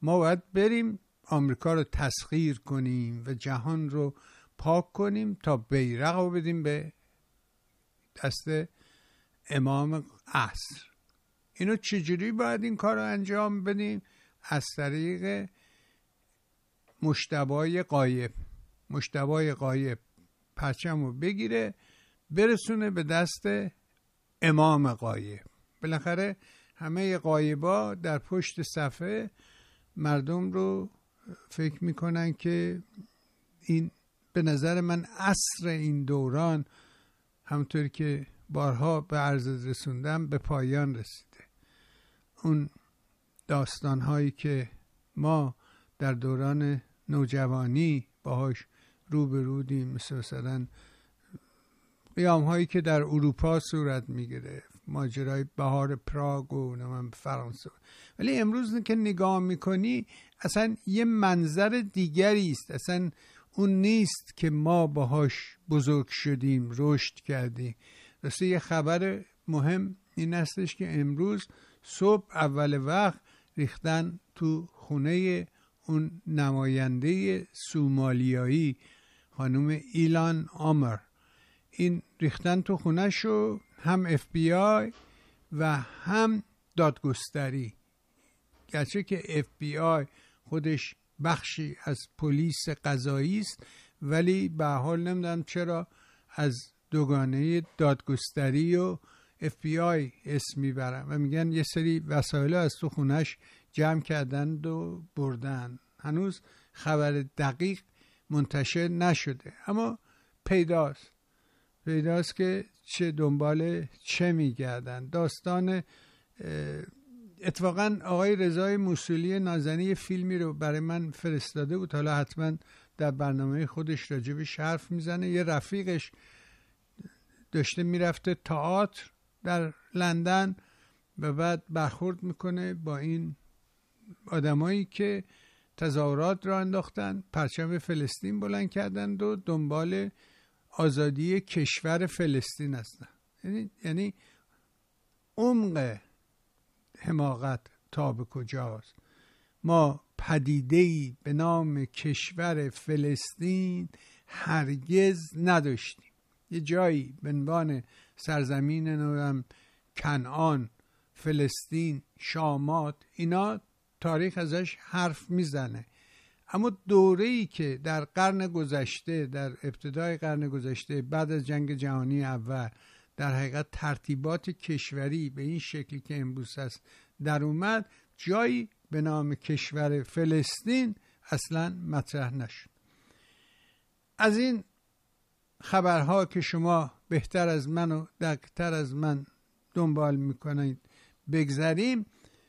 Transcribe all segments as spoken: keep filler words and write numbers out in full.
ما باید بریم آمریکا رو تسخیر کنیم و جهان رو پاک کنیم تا بیرق رو بدیم به دست امام عصر. اینو چجوری باید این کار رو انجام بدیم؟ از طریق مجتبی غایب. مجتبی غایب پرچم رو بگیره برسونه به دست امام غایب. بالاخره همه غایبا در پشت صفحه مردم رو فکر میکنن که این به نظر من عصر این دوران همونطوری که بارها به عرض رسوندم به پایان رسیده. اون داستان هایی که ما در دوران نوجوانی باهاش روبرودیم، مثل مثلا قیام هایی که در اروپا صورت میگیره، ماجرای بهار پراگ و نمیم فرانسه، ولی امروز که نگاه میکنی اصلا یه منظر دیگری است. اصلا اون نیست که ما باهاش بزرگ شدیم، رشد کردیم. راستی یه خبر مهم این هستش که امروز صبح اول وقت ریختن تو خونه اون نماینده سومالیایی خانم ایلان آمر. این ریختن تو خونه شو هم اف بی آی و هم دادگستری، گرچه که اف بی آی خودش بخشی از پلیس قضایی است، ولی به حال نمیدونم چرا از دوگانه دادگستری و اف بی آی اسم میبرن و میگن یه سری وسایل از تو خونش جمع کردن و بردن. هنوز خبر دقیق منتشر نشده، اما پیداست پیداست که چه دنبال چه میگردن. داستان اتفاقا آقای رضای موصولی نازنی فیلمی رو برای من فرستاده بود، حالا حتما در برنامه خودش راجبش حرف میزنه. یه رفیقش داشته میرفته تئاتر در لندن و بعد برخورد میکنه با این آدمایی که تظاهرات را انداختن، پرچم فلسطین بلند کردند و دنبال آزادی کشور فلسطین هستن. یعنی یعنی عمق حماقت تا به کجاست؟ ما پدیده‌ای به نام کشور فلسطین هرگز نداشتیم. یه جایی به عنوان سرزمین نورم کنعان، فلسطین، شامات، اینا تاریخ ازش حرف میزنه، اما دوره‌ای که در قرن گذشته، در ابتدای قرن گذشته بعد از جنگ جهانی اول در حقیقت ترتیبات کشوری به این شکلی که امروز هست در اومد، جایی به نام کشور فلسطین اصلا مطرح نشد. از این خبرها که شما بهتر از من و دقیق‌تر از من دنبال میکنید بگذریم،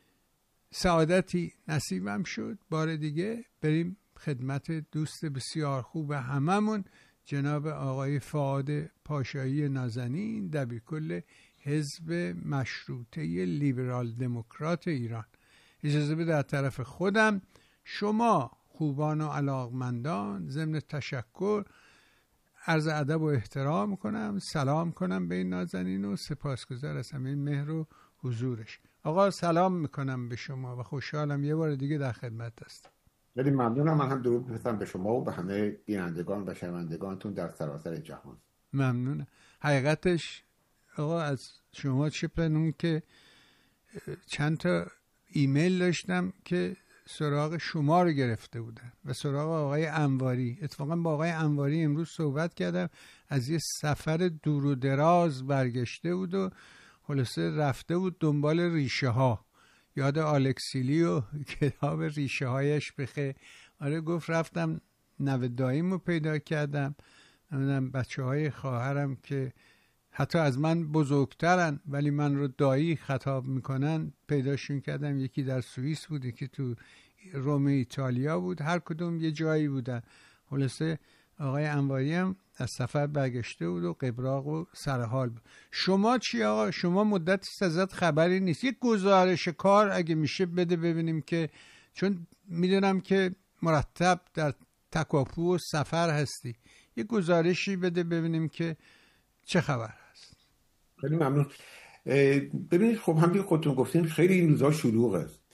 سعادتی نصیبم شد. بار دیگه بریم خدمت دوست بسیار خوب هممون، جناب آقای فؤاد پاشایی نازنین، دبیرکل حزب مشروطه لیبرال دموکرات ایران. اجازه بده از طرف خودم شما خوبان و علاقمندان ضمن تشکر عرض ادب و احترام کنم، سلام کنم به این نازنین و سپاسگزار از همه مهر و حضورش. آقا سلام میکنم به شما و خوشحالم یه بار دیگه در خدمت هستم. خیلی ممنونم. من هم درود میفرستم به شما و به همه بینندگان و شنوندگانتون در سراسر جهان. ممنونم. حقیقتش آقا از شما چه پنون که چند تا ایمیل داشتم که سراغ شما رو گرفته بودن و سراغ آقای انواری. اتفاقا با آقای انواری امروز صحبت کردم، از یه سفر دور و دراز برگشته بود و خلاصه رفته بود دنبال ریشه ها. یاد آلکسیلی و کتاب ریشه هایش بخه. آره گفت رفتم نوه داییمو پیدا کردم، نمیدونم بچه های خواهرم که حتی از من بزرگترن ولی من رو دایی خطاب میکنن پیداشون کردم. یکی در سوئیس بود، یکی تو روم ایتالیا بود، هر کدوم یه جایی بودن. خلاصه آقای انواری هم از سفر برگشته بود و قبراق و سرحال بود. شما چی آقا؟ شما مدتی ازت خبری نیست. یک گزارش کار اگه میشه بده ببینیم، که چون میدونم که مرتب در تکاپو و سفر هستی، یک گزارشی بده ببینیم که چه خبر هست. خیلی ممنون. ببینید خب همین خودتون گفتین خیلی این روزا شلوغ است.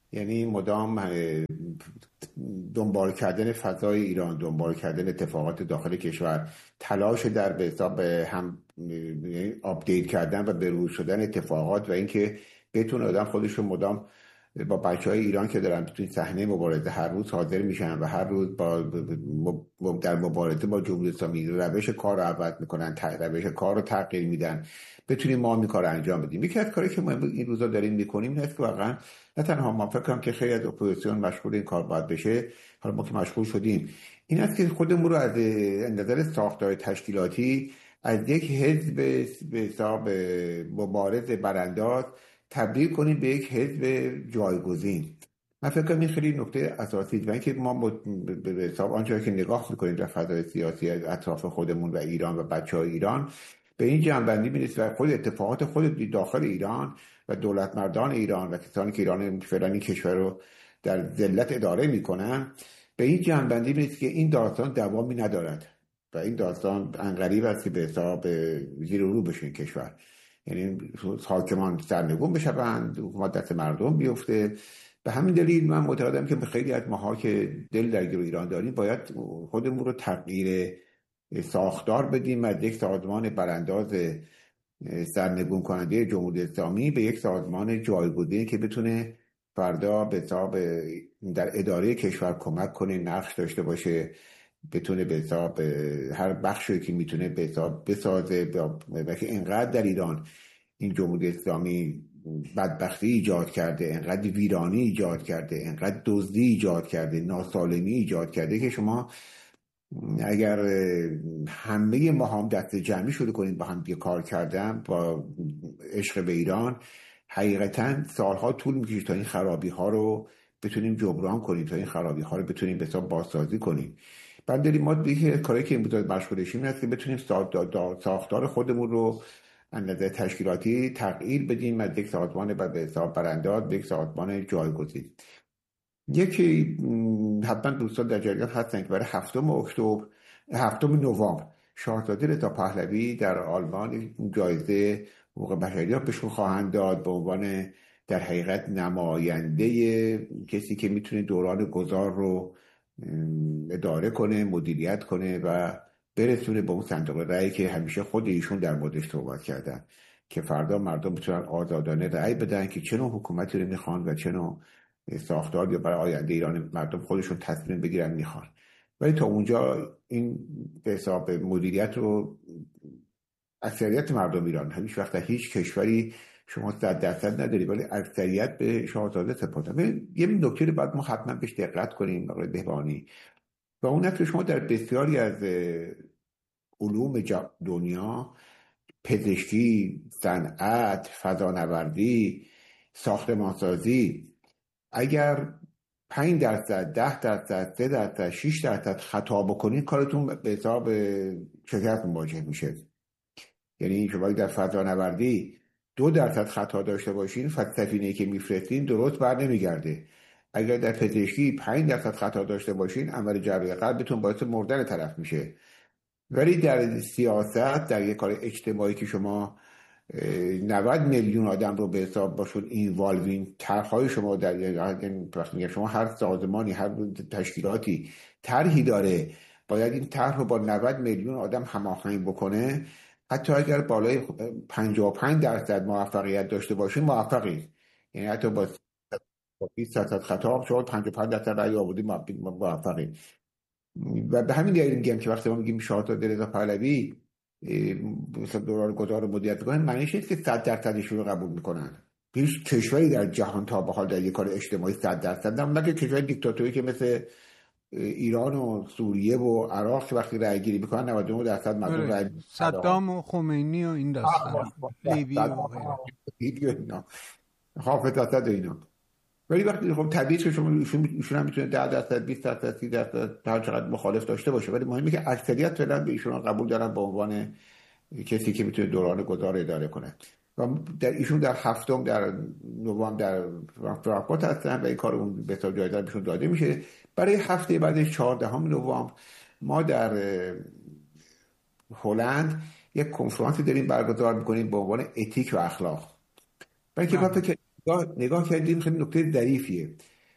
یعنی مدام دنبال کردن فضای ایران، دنبال کردن اتفاقات داخل کشور، تلاش در به حساب هم آپدیت کردن و بروز شدن اتفاقات و اینکه بتونه آدم خودش رو مدام با بچهای ایران که دارن توی صحنه مبارزه هر روز حاضر میشن و هر روز با در مبارزه با جمهوری اسلامی روش کار رو عوض میکنن، روش کار رو تغییر میدن، بتونیم ما این کار رو انجام بدیم. یکی از کاری که ما این روزا داریم میکنیم این است که واقعا نه تنها ما فکر کنم که خیلی از اپوزیسیون مشغول این کار باید بشه، حالا ما که مشغول شدیم، این است که خودمون رو از نظر ساختار تشکیلاتی از یک حزب به حساب مبارز برانداز تبدیل کنیم به یک حزب جایگزین. من فکر کنم این خیلی نکته اساسی است و اینکه ما به حساب آنچه که نگاه میکنیم در فضای سیاسی اطراف خودمون و ایران و بچهای ایران به این جنبندی میرسیم و خود اتفاقات خود داخل ایران و دولت مردان ایران و کسانی که ایران فعلا این کشور رو در ذلت اداره میکنن به این جنبندی میرسیم که این داستان دوامی ندارد و این داستان انقریب است که به حساب زیر و رو بشه این کشور. یعنی حاکمان سرنگون بشوند، حکومت دست مردم بیفته. به همین دلیل من معتقدم که به خیلی از ماها که دل در گرو ایران داریم باید خودمون رو تغییر ساختار بدیم از یک سازمان برانداز سرنگون کننده جمهوری اسلامی به یک سازمان جایگزین که بتونه فردا به حساب در اداره کشور کمک کنه، نقش داشته باشه، بتونه به حساب هر بخشی که میتونه به حساب بسازه و که اینقدر در ایران این جمهوری اسلامی بدبختی ایجاد کرده، اینقدر ویرانی ایجاد کرده، اینقدر دزدی ایجاد کرده، ناسالمی ایجاد کرده که شما اگر همه ما هم دست جمعی شده کنیم با هم کار کردن با عشق به ایران، حقیقتا سالها طول میکشه تا این خرابی ها رو بتونیم جبران کنیم، تا این خرابی ها رو بتونیم به حساب بازسازی کنیم. بعد داریم ما دیگه کاری که امروز مشغولشیم این است که بتونیم ساختار خودمون رو از نظر تشکیلاتی تغییر بدیم از یک سازمان به حساب برانداز به یک سازمان جایگزین. یکی حتما دوستان در جریان هستن که برای هفتم اکتبر هفتم نوامبر شاهزاده رضا پهلوی در آلمان جایزه حقوق بشری را بهشون خواهند داد به عنوان در حقیقت نماینده کسی که میتونه دوران گذار رو اداره کنه، مدیریت کنه و برسونه به اون صندوق رأی که همیشه خود ایشون در موردش صحبت کردن که فردا مردم بتونن آزادانه رأی بدن که چه نوع حکومتی رو میخوان و چه نوع ساختار یا برای آینده ایران مردم خودشون تصمیم بگیرن میخوان. ولی تا اونجا این به حساب مدیریت رو اکثریت مردم ایران، هیچ وقت هیچ کشوری شما صد درصد نداری ولی اکثریت به شاهزاده سپردن. یه نکته رو باید ما حتما بهش دقت کنیم آقای بهبانی و اون است که شما در بسیاری از علوم دنیا، پزشکی، صنعت، فضانوردی، ساختمانسازی، اگر پنج درصد، ده درصد، سه درصد، شش درصد خطا بکنید کارتون به حساب شکست مواجه میشه. یعنی شما در فضانوردی دو درصد خطا داشته باشین سفینه‌ای که میفرستین درست بر نمیگرده. اگر در پزشکی پنج درصد خطا داشته باشین عمل جراحی قلبتون باعث مردن طرف میشه. ولی در سیاست، در یک کار اجتماعی که شما نود میلیون آدم رو به حساب باشون اینوالوین، طرح‌های شما در شما هر سازمانی، هر تشکیلاتی طرحی داره، باید این طرح رو با نود میلیون آدم هماهنگ بکنه. حتی اگر بالای پنجاه و پنج درصد موفقیت داشته باشین موفقی، یعنی حتی با بیست درصد خطا شما پنجاه و پنج درصد رأی آوردی موفقی. و به همین دلیل میگم که وقتی ما میگیم شاهزاده رضا پهلوی مثلا دوران گذار رو مدیریت میکنن، معنیش نیست که صد درصدشون رو قبول میکنن. هیچ کشوری در جهان تا به حال در یک کار اجتماعی صد درصد نه، که کشور دیکتاتوری که مثل ایران و سوریه و عراق که وقتی رأی گیری میکنن نود و نه درصد مردم رأی صدام و خمینی و این داستان لیبی و غیره، حافظ اسد و اینا. ولی وقتی خب طبیعیه که شما ایشون هم میتونه ده درصد، بیست درصد، سی درصد هر چقدر مخالف داشته باشه، ولی مهمه که اکثریت فعلا به ایشون قبول دارن به عنوان کسی که میتونه دوران گذار اداره کنه. و در ایشون در هفتم در نوامبر در فرانکفورت هستن و این کار اون به حساب جایزه بهشون داده میشه. برای هفته بعدش چهاردهم نوامبر ما در هلند یک کنفرانسی داریم برگزار میکنیم به عنوان اتیک و اخلاق. برای که نگاه, نگاه کردیم خیلی نکته ظریفیه.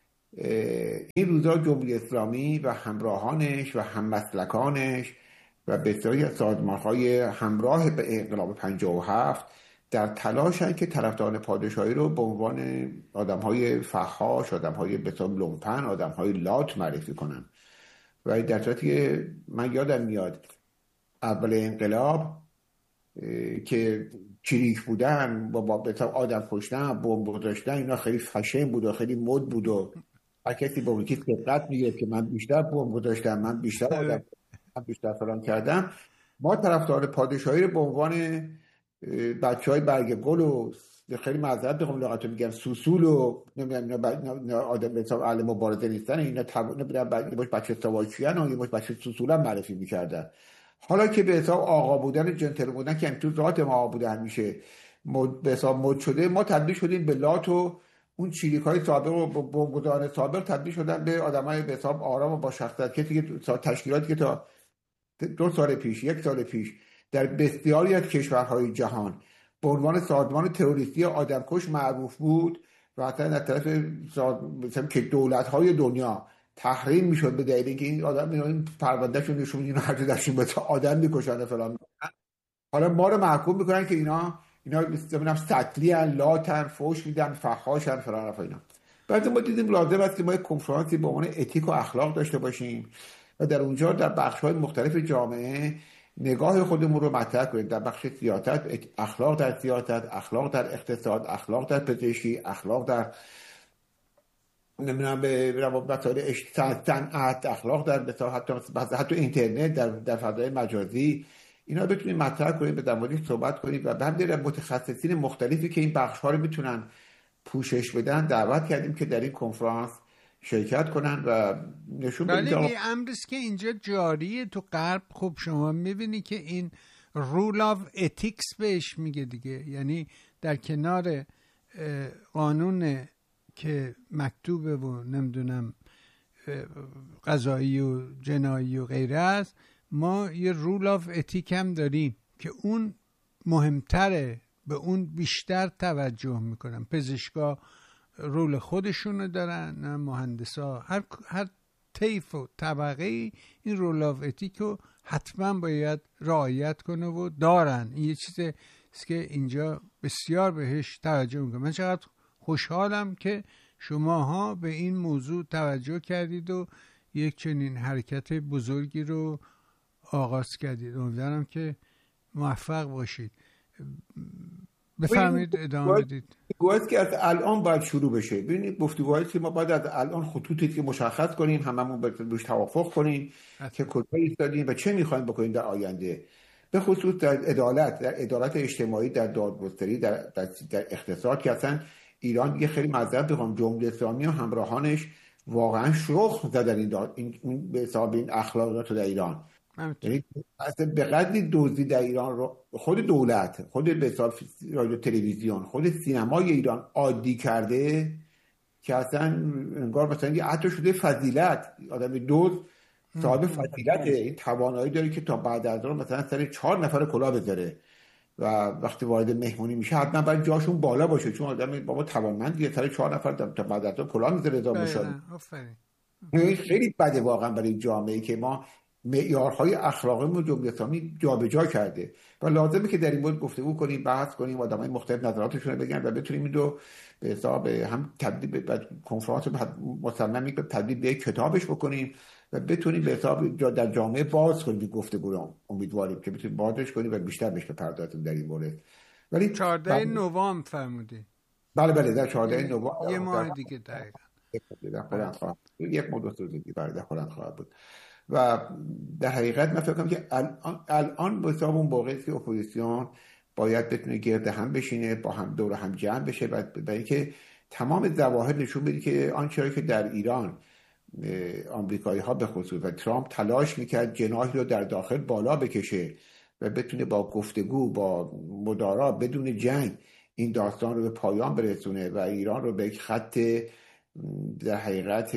این روزا جمهوری اسلامی و همراهانش و هممسلکانش و بسیاری از سازمان‌های همراه به انقلاب پنجاه و هفت در تلاشن که طرفداران پادشاهی رو به عنوان آدم‌های فحاش، آدم‌های بسیار لومپن، آدم‌های لات معرفی کنن. و در صورتی که من یادم میاد اول انقلاب که چریک بودن با با آدم کشتن، بمب گذاشتن، اینا خیلی فشن بود و خیلی مد بود و هر کسی با اونکی دقت میگه که من بیشتر بمب گذاشتم، من بیشتر آدم من بیشتر فلان کردم. ما طرفدار پادشاهی رو به عنوان بچهای برگ گل و خیلی معذرت بخوام لغتو میگم سوسول و نمیدونم اینا آدم به حساب اهل مبارزه نیستن، اینا تبونه بدن باش بچه سواچیان و باش بچه سوسول هم معرفی میکردن. حالا که به حساب آقا بودن جنتل بودن که تو ذات ما آقا بودن میشه به حساب مد شده، ما تبدیل شدیم به لات و اون چریکای سابق و بمبگذاران سابق تبدیل شدن به آدمای به حساب آرام و با شخصیت که تشکیلاتی که تا دو سال پیش یک سال پیش در بسیاری از کشورهای جهان به عنوان سازمان تروریستی آدمکش معروف بود و حتی در طرف مثلا که دولت‌های دنیا تحریم میشد به دلیل اینکه این آدم این پروندهشون نشون اینا هر جدشون به آدم میکشن فلان. حالا ما رو محکوم میکنن که اینا اینا ببینم سطلی ان لاتن فوش میدن فحاشن فلان اینا. بعد ما دیدیم لازم است که ما یک کنفرانسی به عنوان اتیک و اخلاق داشته باشیم و در اونجا در بخش‌های مختلف جامعه نگاه خودمون رو مطرح کنیم. در بخش سیاست اخلاق در سیاست، اخلاق در اقتصاد، اخلاق در پزشکی، اخلاق در نمیدونم به مسائل صنعت، اخلاق در حتی حتی اینترنت، در در فضای مجازی، اینا بتونیم مطرح کنیم، به در موردش صحبت کنیم و به همین متخصصین مختلفی که این بخش‌ها رو میتونن پوشش بدن دعوت کردیم که در این کنفرانس شرکت کنن و نشون بدن. ولی این امریست که اینجا جاریه تو غرب. خب شما میبینی که این رول آف اتیکس بهش میگه دیگه، یعنی در کنار قانون که مکتوبه و نمیدونم قضایی و جنایی و غیره است، ما یه رول آف اتیک هم داریم که اون مهمتره، به اون بیشتر توجه میکنن. پزشکا رول خودشونو دارن، مهندسا، هر هر طیف و طبقه این رول آف اتیک رو حتما باید رعایت کنه و دارن. این یه چیزه که اینجا بسیار بهش توجه میکنه. من چقدر خوشحالم که شماها به این موضوع توجه کردید و یک چنین حرکت بزرگی رو آغاز کردید. امیدوارم که موفق باشید. بفرمایید ادامه بدید. گفتگوهایی که از الان باید شروع بشه. ببینید گفتگوهایی که ما باید از الان خطوطی که مشخص کنیم، هممون روش توافق کنیم که کجا ایستادیم و چه می‌خوایم بکنیم در آینده، به خصوص در عدالت، در عدالت اجتماعی، در دادگستری، در در, در اقتصاد که اصلا ایران دیگه خیلی معذرت بخوام جمهوری اسلامی و همراهانش واقعا شخم زدن این داد این, این به حساب این اخلاقیات در ایران. یعنی اصلا به قدری دزدی در ایران رو خود دولت، خود به حساب رادیو تلویزیون، خود سینمای ایران عادی کرده که اصلا انگار مثلا یه حتی شده فضیلت. آدم دزد صاحب فضیلته، این توانایی داره که تا بعد از اون مثلا سر چهار نفر کلاه بذاره و وقتی وارد مهمونی میشه حتما باید جاشون بالا باشه، چون آدم بابا توانمندیه، سر چهار نفر تا بعد از اون کلاه میذاره ادامه شده. این خیلی بده واقعا برای جامعه‌ای که ما معیارهای اخلاقی جمهوری اسلامی جابجا کرده و لازمه که در این مورد گفتگو کنیم، بحث کنیم، آدمای مختلف نظراتشون رو بگن و بتونیم این رو به حساب هم تبدیل به کنفرانس مصممی به تبدیل به کتابش بکنیم و بتونیم به حساب در جامعه باز کنیم گفتگو رو. امیدواریم که بتونیم بازش کنیم و بیشتر بهش بپردازیم در این مورد. ولی چهاردهم نوامبر فرمودید؟ بله بله در چهاردهم نوامبر، یه ماه دیگه دقیقاً یک ماه دو دیگه بعد خودم خواهد بود. و در حقیقت من فکر کنم که الان الان به حساب اون موقعی که اپوزیسیون باید بتونه گرد هم بشینه، با هم دور هم جمع بشه و برای اینکه تمام ظواهر نشون بده که آنچه که در ایران آمریکایی ها به خصوص و ترامپ تلاش میکرد جناحی رو در داخل بالا بکشه و بتونه با گفتگو، با مدارا، بدون جنگ این داستان رو به پایان برسونه و ایران رو به یک خط در حقیقت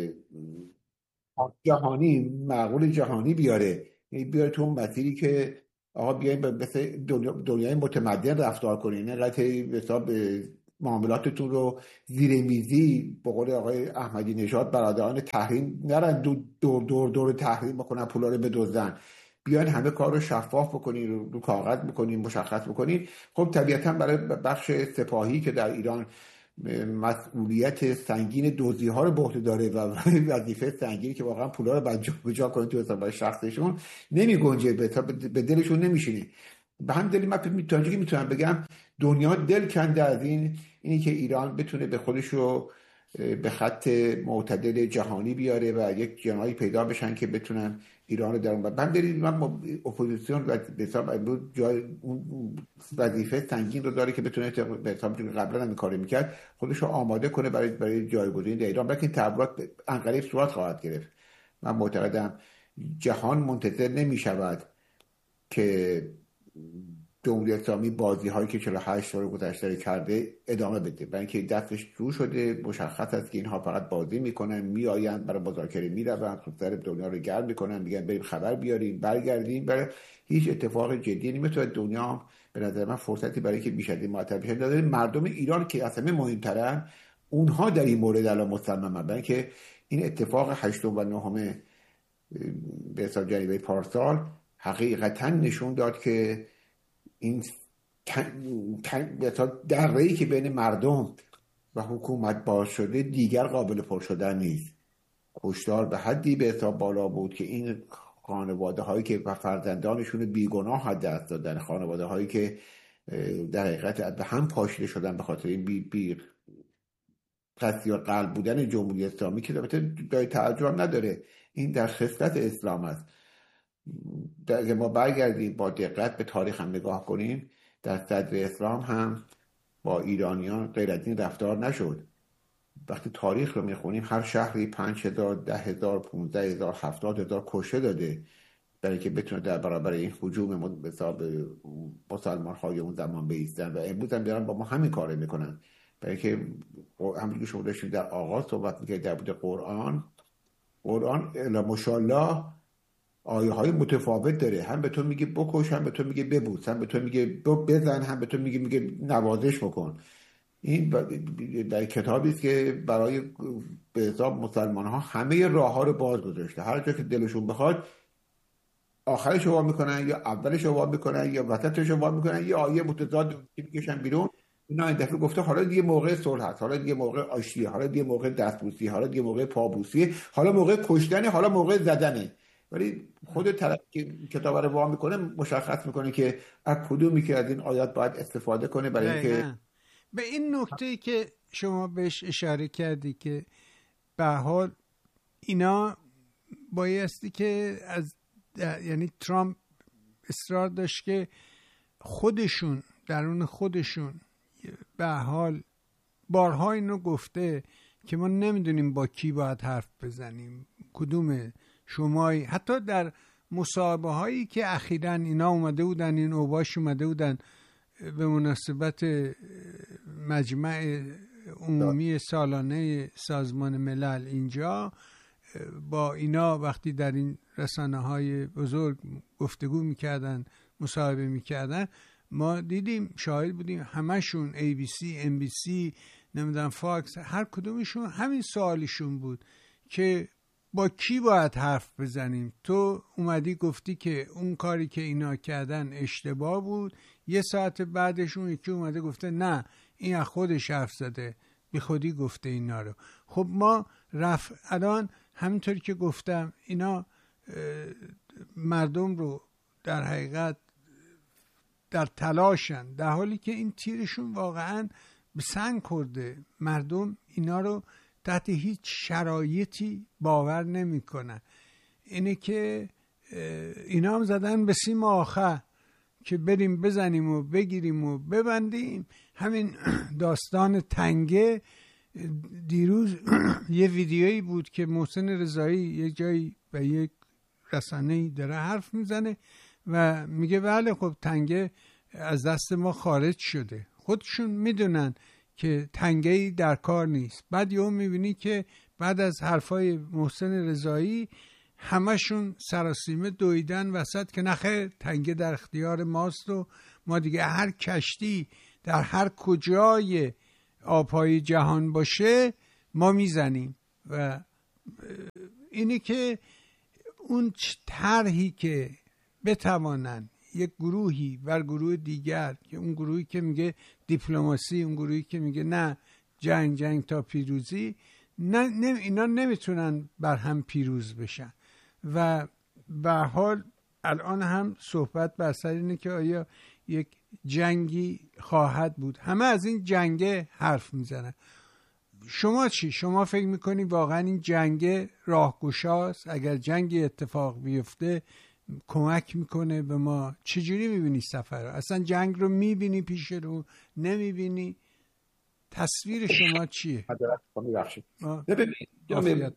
جهانی، معقول جهانی بیاره. یعنی بیاره تو اون مسیری که آقا بیایم مثل دنیا، دنیای متمدن رفتار کنیم، نه قطعی به حساب معاملاتتون رو زیر میزی به قول آقای احمدی نژاد برادران تحریم نرن دور دور دور, دور تحریم بکنن، پولا رو بدزدن، بیان همه کار رو شفاف بکنین، رو, رو کاغذ بکنین، مشخص بکنین. خب طبیعتا برای بخش سپاهی که در ایران مسئولیت سنگین دزدی ها رو به عهده داره و وظیفه سنگینی که واقعا پولا رو بعد جابجا کنن تو حساب شخصشون نمی گنجه، به دلشون نمیشینه. به هم دلیل من تا که میتونم بگم دنیا دل کنده از این اینی که ایران بتونه به خودش رو به خط معتدل جهانی بیاره و یک جناحی پیدا بشن که بتونن ایران رو در اون بعد دلیل من اپوزیسیون و به حساب جای اون وظیفه سنگین رو داره که بتونه به حساب قبلا هم کاری میکرد خودش رو آماده کنه برای برای جایگزینی در ایران، بلکه تحولات انقریب صورت خواهد گرفت. من معتقدم جهان منتظر نمیشود که جمهوری اسلامی بازی هایی که چهل و هشت سال گذشته کرده ادامه بده، برای اینکه دستش رو شده. مشخص است که اینها فقط بازی میکنن، میآیند برای مذاکره میروند، خودسر دنیا رو گرم میکنن، میگن بریم خبر بیاریم برگردیم، برای هیچ اتفاق جدی نمیتونه. دنیا به نظر من فرصتی برای که بیش از این معطل بشه نداره. مردم ایران که از همه مهمترن اونها در این مورد الان مصممن، برای اینکه این اتفاق هشتم و نهم به حساب جنیبه پارسال حقیقتا نشون داد که این دره‌ای که بین مردم و حکومت باز شده دیگر قابل پر شدن نیست. کشتار به حدی به حساب بالا بود که این خانواده هایی که و فرزندانشون بیگناه از دست دادن، خانواده هایی که در حقیقت به هم پاشیده شدن به خاطر این بی بی قصدی و قلب بودن جمهوری اسلامی که البته جای تعجب نداره، این در خصلت اسلام است. اگه ما برگردیم با دقت به تاریخ هم نگاه کنیم، در صدر اسلام هم با ایرانیان غیر از این رفتار نشد. وقتی تاریخ رو میخونیم هر شهری پنج هزار، ده هزار، پونزده هزار، هفتاد هزار کشته داده برای که بتونه در برابر این هجوم مسلمان های اون زمان بایستن، و امروز هم دارن با ما همین کاره میکنن. برای که همونجور که شما داشتیم در آغاز صحبت میکنید در بود قرآن، قرآن الا ماشاءالله آیه های متفاوت داره، هم به تو میگه بکش، هم به تو میگه ببوس، هم به تو میگه بزن، هم به تو میگه میگه نوازش بکن. این در کتابی است که برای به حساب مسلمان ها همه راه ها رو باز گذاشته، هر جا که دلشون بخواد آخرش رو وا میکنن یا اولش رو وا میکنن یا وسطش رو وا میکنن، یا آیه متضاد میکشن بیرون. اینا این دفعه گفته حالا دیگه موقع صلح هست، حالا دیگه موقع آشتیه، حالا دیگه موقع دستبوسی، حالا دیگه موقع پابوسی، حالا موقع کشتنه، حالا موقع زدنه. ولی خود طرف که کتاب رو وا میکنه مشخص میکنه که از کدومی که از این آیات باید استفاده کنه برای اینکه به این نکته‌ای که شما بهش اشاره کردی که به حال اینا بایستی که از یعنی ترامپ اصرار داشت که خودشون درون خودشون به حال بارها اینو گفته که ما نمیدونیم با کی باید حرف بزنیم، کدوم شمایی. حتی در مصاحبه هایی که اخیراً اینا اومده بودن، این اوباش اومده بودن به مناسبت مجمع عمومی سالانه سازمان ملل اینجا، با اینا وقتی در این رسانه های بزرگ گفتگو میکردن، مصاحبه میکردن، ما دیدیم، شاهد بودیم، همشون ای بی سی، ام بی سی، نمیدونم فاکس، هر کدومشون همین سوالشون بود که با کی باید حرف بزنیم. تو اومدی گفتی که اون کاری که اینا کردن اشتباه بود، یه ساعت بعدش اون یکی اومده گفته نه این از خودش حرف زده، بی خودی گفته اینا رو. خب ما رفت الان همینطوری که گفتم اینا مردم رو در حقیقت در تلاشن، در حالی که این تیرشون واقعا به سنگ خورده. مردم اینا رو تحت هیچ شرایطی باور نمی کنن. اینه که اینا هم زدن به سیم آخر که بریم بزنیم و بگیریم و ببندیم. همین داستان تنگه، دیروز یه ویدیویی بود که محسن رضایی یه جایی به یک رسانه‌ای داره حرف میزنه و میگه بله خب تنگه از دست ما خارج شده. خودشون میدونن که تنگه‌ای در کار نیست. بعد یهو میبینی که بعد از حرفای محسن رضایی همشون سراسیمه دویدن وسط که نخیر تنگه در اختیار ماست و ما دیگه هر کشتی در هر کجای آبهای جهان باشه ما میزنیم. و اینی که اون طرحی که بتوانن یک گروهی بر گروه دیگر، که اون گروهی که میگه دیپلماسی، اون گروهی که میگه نه جنگ جنگ تا پیروزی، نه, نه اینا نمیتونن بر هم پیروز بشن. و به حال الان هم صحبت بر سر اینه که آیا یک جنگی خواهد بود. همه از این جنگه حرف میزنن. شما چی؟ شما فکر میکنی واقعا این جنگ راهگشاست؟ اگر جنگی اتفاق بیفته کمک میکنه به ما؟ چجوری میبینی سفر؟ اصلا جنگ رو میبینی پیش رو؟ نمیبینی؟ تصویر شما چیه؟ ببینید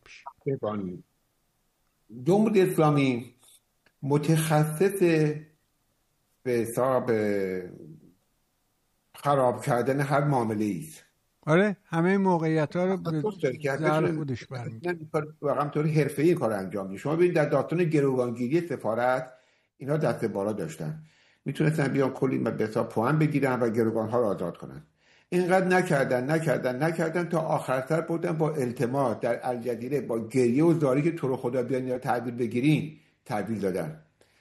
جمهوری اسلامی متخصص به حساب خراب کردن هر معامله ایست. آره همه موقعیت ها رو به ضرر خودش برمی‌گیره. واقعا طور حرفه‌ای کار انجام میده. شما ببینید در داستان گروگانگیری سفارت اینا دست بالا داشتن، میتونستن بیان کلی به حساب پوان بگیرن و گروگان ها رو آزاد کنن. اینقدر نکردن نکردن نکردن تا آخر سر بودن با التماس در الجزیره با گریه و زاری که تو رو خدا بیان یا تحویل بگیرین تحویل دادن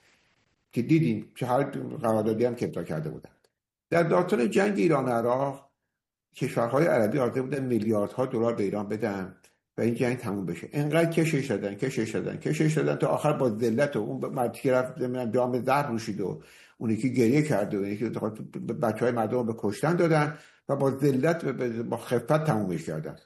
که دیدیم چه هر قراردادی هم که امضا کرده بودن. در داستان جنگ ایران و عراق کشورهای عربی حاضر بودن میلیاردها دلار به ایران بدن و این جنگ تموم بشه. اینقدر کشش دادن کشش دادن کشش دادن تا آخر با ذلت و اون مردی که رفت جام زهر نوشید و اون یکی گریه کرد و یکی بچهای مردم رو به کشتن دادن و با ذلت با خفت تمومش کردن.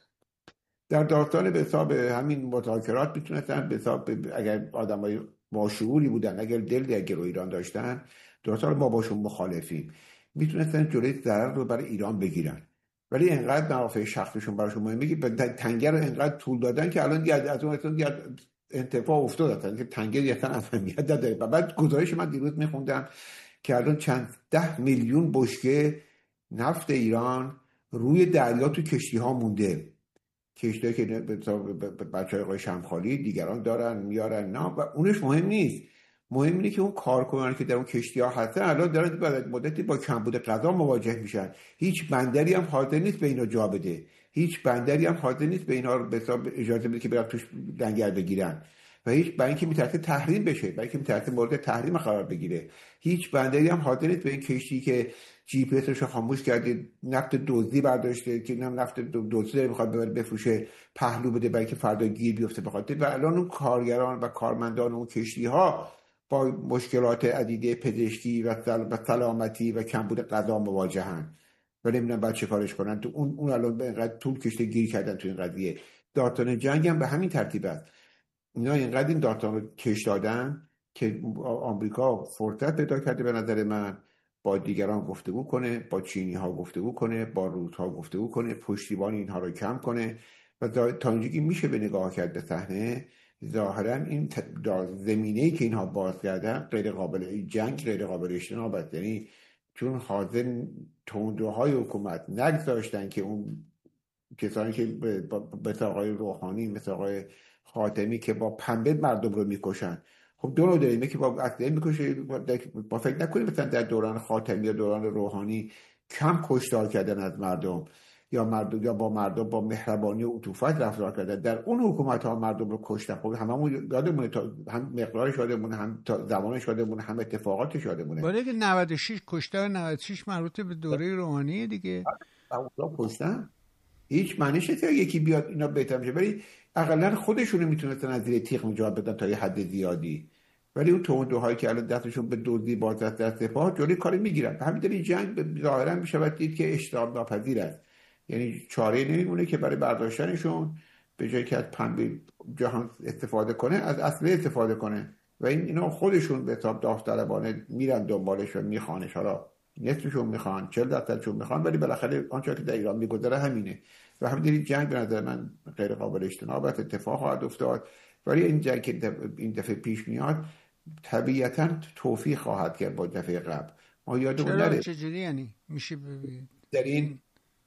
در داستان به حساب همین مذاکرات میتونستن به حساب اگر آدمای با شعوری بودن، اگر دل در گرو ایران داشتن، درسته ما باشون مخالفیم، میتونستن جلوی ضرر رو برای ایران بگیرن. ولی اینقدر منافع شخصیشون براشون مهمه که به تنگه رو اینقدر طول دادن که الان دیگه از اون اصلا انتفاع افتاد که تنگه دیگه اصلا اهمیت نداره. و بعد گزارش من دیروز میخوندم که الان چند ده میلیون بشکه نفت ایران روی دریا تو کشتی ها مونده، کشتی که بچه های آقای شمخالی دیگران دارن میارن نه و اونش مهم نیست. مهم اینه که اون کارکنان که در اون کشتی ها هستن الان دارن بعد مدتی با کمبود غذا مواجه میشن. هیچ بندری هم حاضر نیست به اینا جا بده، هیچ بندری هم حاضر نیست به اینا به حساب اجازه بده که برن توش لنگر بگیرن و هیچ بنکی میترسه تحریم بشه، بلکه میترسه مورد تحریم قرار بگیره. هیچ بندری هم حاضر نیست به این کشتی که جی پی اسش رو خاموش کرده، نفت دزدی برداشته که نفت دزدی داره میخواد ببره بفروشه، پهلو بده بلکه فردا گیر بیفته بخاطر. و الان اون کارگران و کارمندان اون کشتی ها با مشکلات عدیده پزشکی و سلامتی و کمبود غذا مواجهن و نمیدونن بعد چه کارش کنن. تو اون اون الان به اینقدر طول کشته گیر کردن تو این قضیه. داستان جنگ هم به همین ترتیب است. اینا اینقدر این داستان رو کش دادن که آمریکا فرصت پیدا کرده به نظر من با دیگران گفتگو کنه، با چینی ها گفتگو کنه، با روس ها گفتگو کنه، پشتیبان اینها رو کم کنه و تا اینجایی که میشه به نگاه کرد به صحنه ظاهرا این زمینه‌ای که اینها باز کردن غیر قابل جنگ، غیر قابل اجتناب است. یعنی چون حاضر تندروهای حکومت نگذاشتن که اون کسانی که مثل آقای روحانی مثل آقای خاتمی که با پنبه مردم رو میکشن. خب دو نوع داریم، که با اسلحه میکشه. با فکر نکنیم مثلا در دوران خاتمی یا دوران روحانی کم کشتار کردن از مردم یا مردم یا با مردم با مهربانی و عطوفت رفتار کردن. در اون حکومت ها مردم رو کشتن. خب هممون یادمونه، تا هم مقدارش یادمونه، هم تا زمانش یادمونه، هم اتفاقاتش یادمونه. ولی که نود و شش کشتار نود و شش مربوط به دوره روحانی دیگه. اونا کشتن. هیچ معنیش نیست یکی بیاد اینا بهتر میشه، ولی حداقل خودشون میتونستن از زیر تیغ جواب بدن تا یه حد زیادی. ولی اون توندوهایی که الان دستشون به دزدی باز دست در سپاه جلوی کاری میگیرن. همین دلیل جنگ ظاهرا میشه دید که اجتناب ناپذیر است. یعنی چاره نمیمونه که برای برداشتنشون به جای که از پنبه جهان استفاده کنه از اسلحه استفاده کنه و این اینا خودشون به حساب داوطلبانه میرن دنبالش و میخوانش. حالا نصفشون میخوان، چهل درصدشون میخوان، ولی بالاخره آنچه که در ایران میگذره همینه. و همین جنگ به نظر من غیر قابل اجتناب است، اتفاق خواهد افتاد. ولی این جنگ که این دفعه پیش میاد طبیعتاً توفیق خواهد کرد با دفعه قبل. ما یادمون نره چجوری یعنی میشه ببینید در این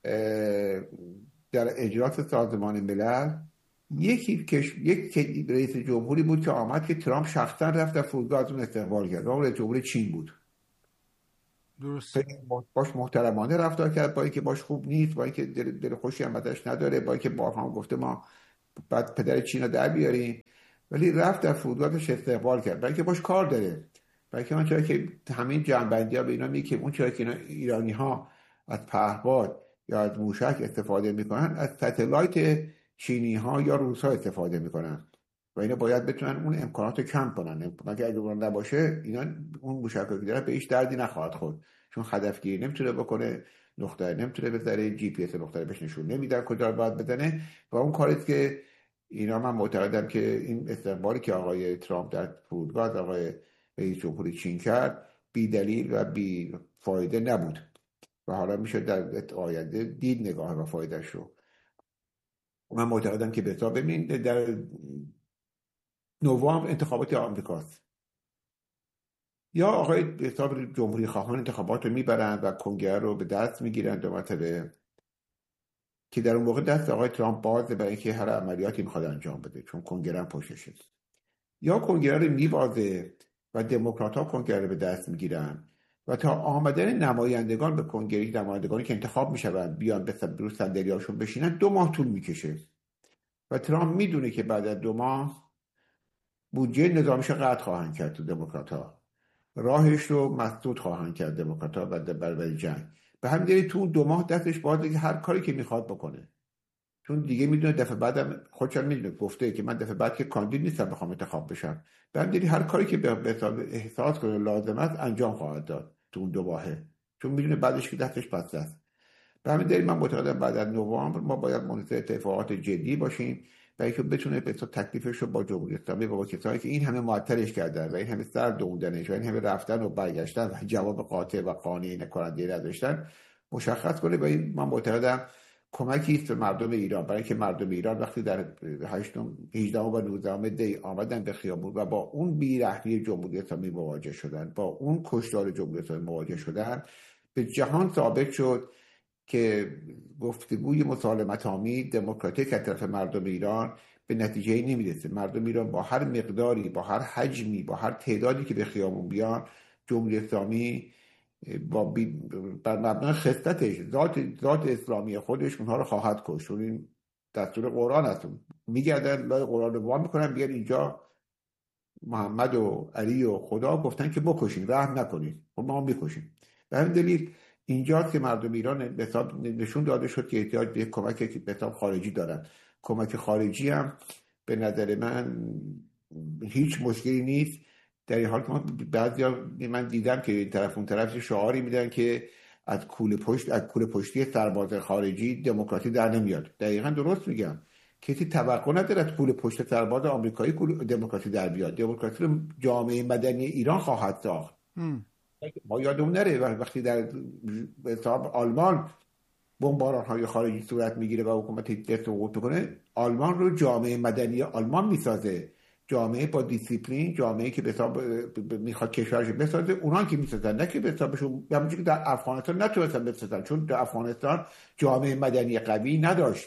در اجرات سازمان ملل یکی کش یک رئیس جمهوری بود که آمد که ترامپ شخصا رفت در فرودگاه از اون استقبال کرد. اون رئیس جمهور چین بود. درسته. باش محترمانه رفتار کرد، با اینکه باش خوب نیست، با اینکه دل, دل خوشی هم ازش نداره، با اینکه بارها گفته ما بعد پدر چین رو در بیاریم، ولی رفت در فرودگاهش استقبال کرد، برای اینکه باش کار داره. برای اینکه من چرا که همین جنبندی ها به اینا میگه که اون چرا که ایرانی ها از پهپاد یا از موشک استفاده میکنن، از ستلایت چینی ها یا روس ها استفاده میکنن و اینا باید بتونن اون امکانات رو کم کنن. مگه اگه اون نباشه اینا اون موشک که داره به هیچ دردی نخواهد خورد، چون هدفگیری نمیتونه بکنه، نقطه نمیتونه بذاره، جی پی اس نقطه بهش نشون نمیدن کجا رو باید بزنه. و اون کاریست که اینا، من معتقدم که این استقبالی که آقای ترامپ در فرودگاه آقای رئیس جمهوری چین کرد بی دلیل و بی فایده نبود و حالا میشه در آینده دید نگاه و فایدهش رو. من معتقدم که به حساب ببین در نوامبر انتخابات آمریکاست، یا آقای به حساب جمهوری خواهان انتخابات رو میبرن و کنگره رو به دست میگیرن دو مرتبه، که در اون موقع دست آقای ترامپ بازه برای اینکه هر عملیاتی میخواد انجام بده، چون کنگره هم پشتشه. یا کنگره رو میبازه و دموکرات ها کنگره رو به دست میگیرن و تا آمدن نمایندگان به کنگره، نمایندگانی که انتخاب میشوند بیان به روی صندلی‌هاشون بشینن، دو ماه طول میکشه و ترامپ میدونه که بعد از دو ماه بودجه نظامیش رو قطع خواهند کرد تو دموکرات ها، راهش رو مسدود خواهند کرد دموکرات ها بعد برای جنگ. به همین دلیل تو دو ماه دستش بازه که هر کاری که میخواد بکنه، چون دیگه میدونه دفعه بعدم خودشم میدونه، گفته که من دفعه بعد که کاندید نیستم بخوام انتخاب بشم. به همین دلیل هر کاری که به احساس کنه لازم است انجام خواهد داد تو اون دو ماهه، چون میدونه بعدش که دستش بسته است. به همین دلیل من معتقدم بعد از نوامبر ما باید منتظر اتفاقات جدی باشیم و اینکه بتونه به تکلیفش رو با جمهوری اسلامی و با کسایی که این همه معطلش کردن و این همه سر دووندنش و این همه رفتن و برگشتن و جواب قاطع و قانع کننده نداشتن مشخص کنه. و این من معتقدم کمکی است به مردم ایران، برای اینکه مردم ایران وقتی در هشتم هجدهم و نوزدهم دی آمدن به خیابون و با اون بیرحمی جمهوری اسلامی مواجه شدن، با اون کشتار جمهوری اسلامی مواجه شدن، به جهان ثابت شد که گفتگوی مسالمت آمیز دموکراتیک از طرف مردم ایران به نتیجه نمیرسه. مردم ایران با هر مقداری، با هر حجمی، با هر تعدادی که به خیابون بیان، جمهوری اسلامی با بی... بر مبنای خصلتش، ذات ذات اسلامی خودش اونها رو خواهد کشت. این دستور قرآن است، میگردن لای قرآن رو وا میکنن، بیان اینجا محمد و علی و خدا گفتن که بکشین، رحم نکنین، خب ما هم میکشیم. به همین دلیل اینجاست که مردم ایران به حساب نشون داده شد که احتیاج به کمک به حساب خارجی دارن. کمک خارجی هم به نظر من هیچ مشکلی نیست، در این حال که بعضیا من دیدم که این طرف اون طرف شعاری میدن که از کوله پشت از کوله پشتی سرباز خارجی دموکراسی در نمیاد. دقیقاً درست میگم، کسی توقع نداره از کوله پشت سرباز آمریکایی دموکراسی در بیاد. دموکراسی رو جامعه مدنی ایران خواهد ساخت. ما یادمون نره وقتی در حساب آلمان بمباران‌های خارجی صورت میگیره و حکومت هیتلر سقوط میکنه، آلمان رو جامعه مدنی آلمان میسازه، جامعه با دیسیپلین، جامعه که به حساب میخواد کشورش بسازه، اونان که میسازن، نه که به حسابشون همونجوری که در افغانستان نتونستن بسازن، چون در افغانستان جامعه مدنی قوی نداشت.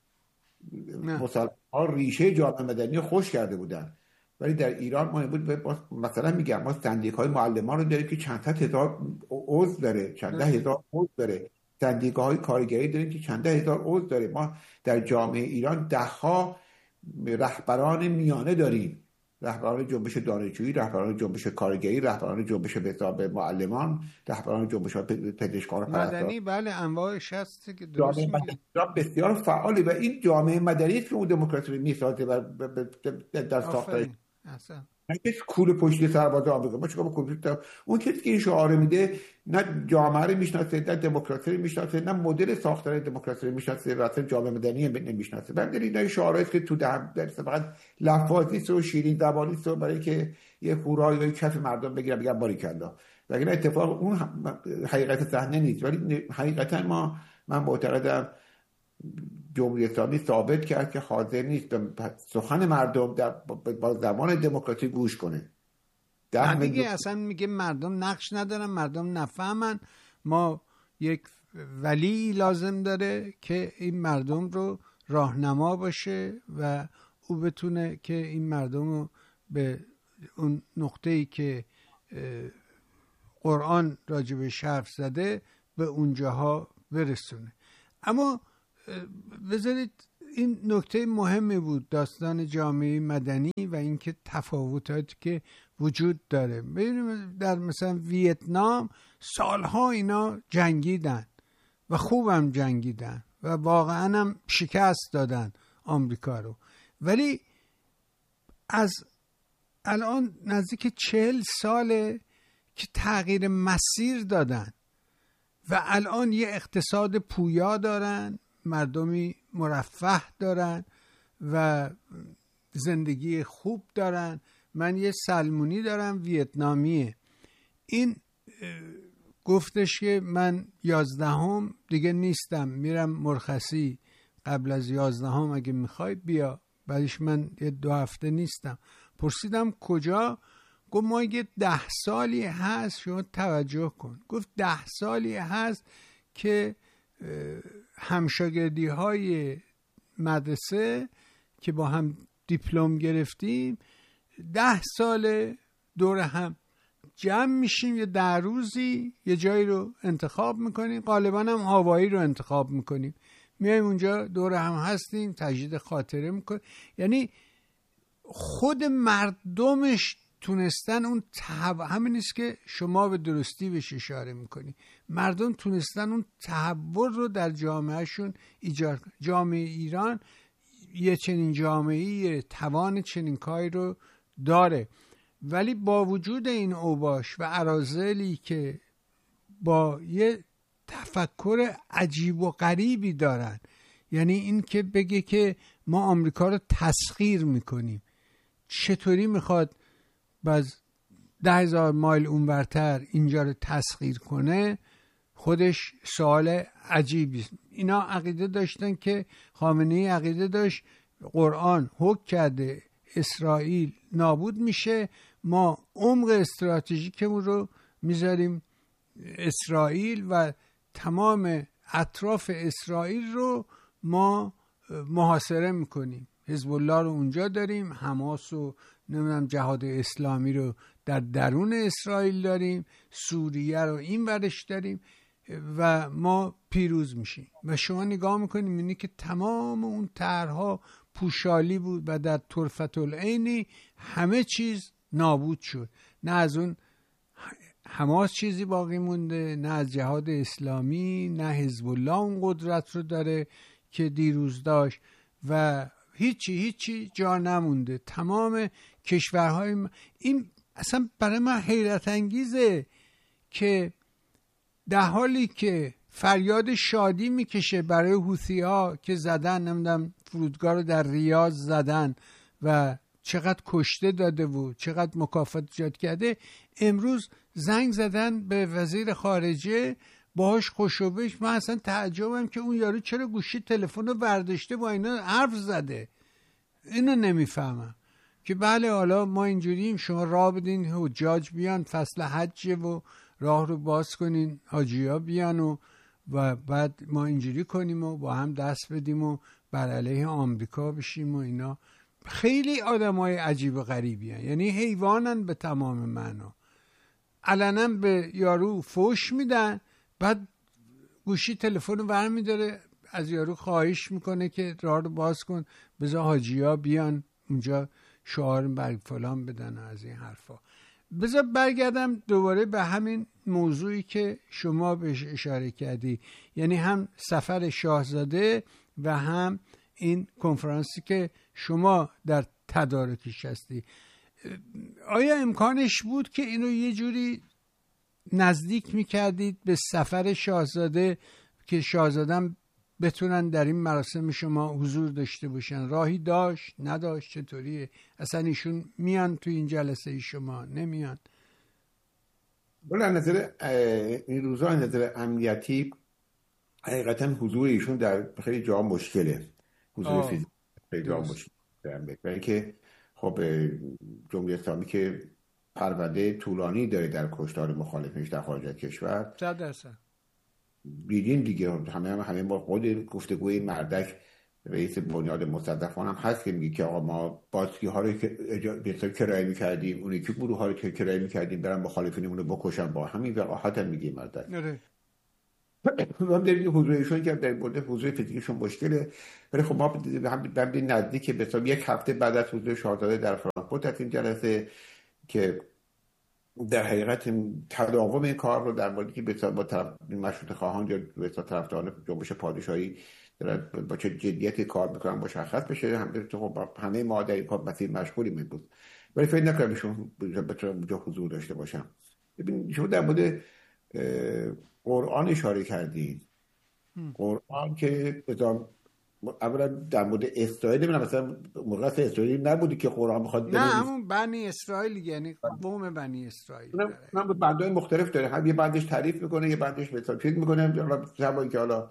مسلمان‌ها ریشه جامعه مدنی خوش کرده بودن. ولی در ایران ما بود مثلا میگم ما سندیکای معلمان رو داریم که چند صد هزار عضو داره، چند ده هزار عضو داره. سندیکاهای کارگری داریم که چند ده هزار عضو داره. ما در جامعه ایران ده ها رهبران میانه داریم، رهبران جنبش دانشجویی، رهبران جنبش کارگری، رهبران جنبش به حساب معلمان، رهبران جنبش پزشکان مدنی. بله انواعش هست که درست جامعه مدنی بسیار فعاله و این جامعه مدنی است که اون دموکراسی رو میسازه و در ساختار اصلا نه کوله پشتی سرباز آمریکا. ما چیکار بکنیم؟ اون کسی که این شعار میده نه جامعه رو میشناسه، نه دموکراسی رو میشناسه، نه مدل ساختار دموکراسی رو میشناسه، اصلا جامعه مدنی نمیشناسه. بعد این این شعارهایی که تو در فقط لفاظی و شیرین زبانی است برای که یه هورایی و کف مردم بگیرن بگن باریکلا، وگرنه اتفاق اون حقیقت صحنه نیست. ولی حقیقتا ما من معتقدم جمهوری اسلامی ثابت کرد که حاضر نیست به سخن مردم در با زبان دموکراسی گوش کنه. در دیگه اصلا میگه مردم نقش ندارن، مردم نفهمن. ما یک ولی لازم داره که این مردم رو راهنما باشه و او بتونه که این مردم رو به اون نقطه‌ای که قرآن راجبش حرف زده به اونجاها برسونه. اما بذارید این نکته مهمی بود، داستان جامعه مدنی و اینکه تفاوتاتی که وجود داره. ببینیم در مثلا ویتنام سالها اینا جنگیدن و خوبم جنگیدن و واقعا هم شکست دادن آمریکا رو، ولی از الان نزدیک چهل ساله که تغییر مسیر دادن و الان یه اقتصاد پویا دارن، مردمی مرفه دارن و زندگی خوب دارن. من یه سلمونی دارم ویتنامیه، این گفتش که من یازدهم دیگه نیستم، میرم مرخصی، قبل از یازدهم اگه میخوای بیا. بعدش من یه دو هفته نیستم. پرسیدم کجا؟ گفت ما یه ده سالی هست، شما توجه کن، گفت ده سالی هست که همشاگردی های مدرسه که با هم دیپلم گرفتیم ده سال دور هم جمع میشیم، یه ده روزی یه جایی رو انتخاب میکنیم، غالبا هم هاوایی رو انتخاب میکنیم، میایم اونجا دور هم هستیم، تجدید خاطره میکنیم. یعنی خود مردمش تونستن اون تحو... همین است که شما به درستی بهش اشاره میکنی، مردم تونستن اون تحول رو در جامعهشون ایجاد کنن. جامعه ایران یه چنین جامعه‌ای توان چنین کاری رو داره، ولی با وجود این اوباش و اراذلی که با یه تفکر عجیب و غریبی دارن، یعنی این که بگه که ما آمریکا رو تسخیر میکنیم، چطوری میخواد باز ده هزار مایل اونورتر اینجا رو تسخیر کنه، خودش سوال عجیبی. اینا عقیده داشتن که خامنه‌ای عقیده داشت قرآن حکم کرده اسرائیل نابود میشه، ما عمق استراتژیکمون رو میذاریم اسرائیل و تمام اطراف اسرائیل رو ما محاصره میکنیم، حزب الله رو اونجا داریم، حماس و نمیدونم جهاد اسلامی رو در درون اسرائیل داریم، سوریه رو این ورش داریم و ما پیروز میشیم. و شما نگاه میکنیم میبینی که تمام اون طرحها پوشالی بود و در طرفت العینی همه چیز نابود شد. نه از اون حماس چیزی باقی مونده، نه از جهاد اسلامی، نه حزب الله اون قدرت رو داره که دیروز داشت و هیچی هیچی جا نمونده. تمام کشورهای م... این اصلا برای من حیرت انگیزه که در حالی که فریاد شادی میکشه برای حوثی ها که زدن، نمیدونم فرودگاه رو در ریاض زدن و چقدر کشته داده و چقدر مکافات ایجاد کرده، امروز زنگ زدن به وزیر خارجه باهاش خوشوبش. من اصلا تعجبم که اون یارو چرا گوشی تلفن رو برداشته با اینا حرف زده، اینو نمیفهمم. که بله حالا ما اینجوریم، شما راه بدین حجاج بیان، فصل حجه و راه رو باز کنین حاجی ها بیان و و بعد ما اینجوری کنیم و با هم دست بدیم و بر علیه آمریکا بشیم و اینا. خیلی آدم های عجیب و غریبی هن. یعنی حیوانن به تمام معنا. علنا به یارو فوش میدن، بعد گوشی تلفن رو برمی داره از یارو خواهش میکنه که راه رو باز کن، بذار حاجی ها بیان اونجا شعار برگ فلان بدن از این حرفا. بذار برگردم دوباره به همین موضوعی که شما بهش اشاره کردی، یعنی هم سفر شاهزاده و هم این کنفرانسی که شما در تدارکش هستی. آیا امکانش بود که اینو یه جوری نزدیک میکردید به سفر شاهزاده که شاهزادم بتونن در این مراسم شما حضور داشته باشن؟ راهی داشت؟ نداشت؟ چطوریه؟ اصلا ایشون میان تو این جلسه شما نمیان؟ بله، نظر این روزا نظر امنیتی حقیقتا حضور ایشون در خیلی جا مشکله، حضور فیزیکی خیلی جا مشکله، برای که خب جمهوری اسلامی که پرونده طولانی داره در کشتار مخالفینش در خارج از کشور، صد درصد دیدین دیگه، همه همه با خود گفتگوی مردک رئیس بنیاد مصدقان هم هست که میگه که آقا ما بازی ها رو که اجازه کرایه میکردیم، اونی که گروه ها رو که کرایه میکردیم برن مخالفینمون رو بکشن، با همین وقاحت هم میگه مردن. آره. ما داریم حضورشون که در مورد حضور فیزیکشون مشکله، ولی خب ما هم به نزدیک به حساب یک هفته بعد از حضور شاهزاده در فرانکفورت از این جلسه که در حقیقت تداوم این کار رو در موردی که به با طرف مشروطه خواهان یا به طرفداران جنبش پادشاهی با چه جدیتی کار میکنن مشخص بشه. هم خب همه ما در این کار مسیر مشغولیم امروز، ولی فکر نکنم ایشون بتونن اونجا حضور داشته باشن. ببین شما در مورد قرآن اشاره کردید. قرآن که اولا در مورد اسرائیل نمیدونم مثلا موقع اسرائیل نبودی که قرآن میخواد، نه همون بنی اسرائیل یعنی قوم بنی اسرائیل نه به بندهای مختلف داره، هم یه بندش تعریف میکنه یه بندش مثلا چیز میکنه. حالا که حالا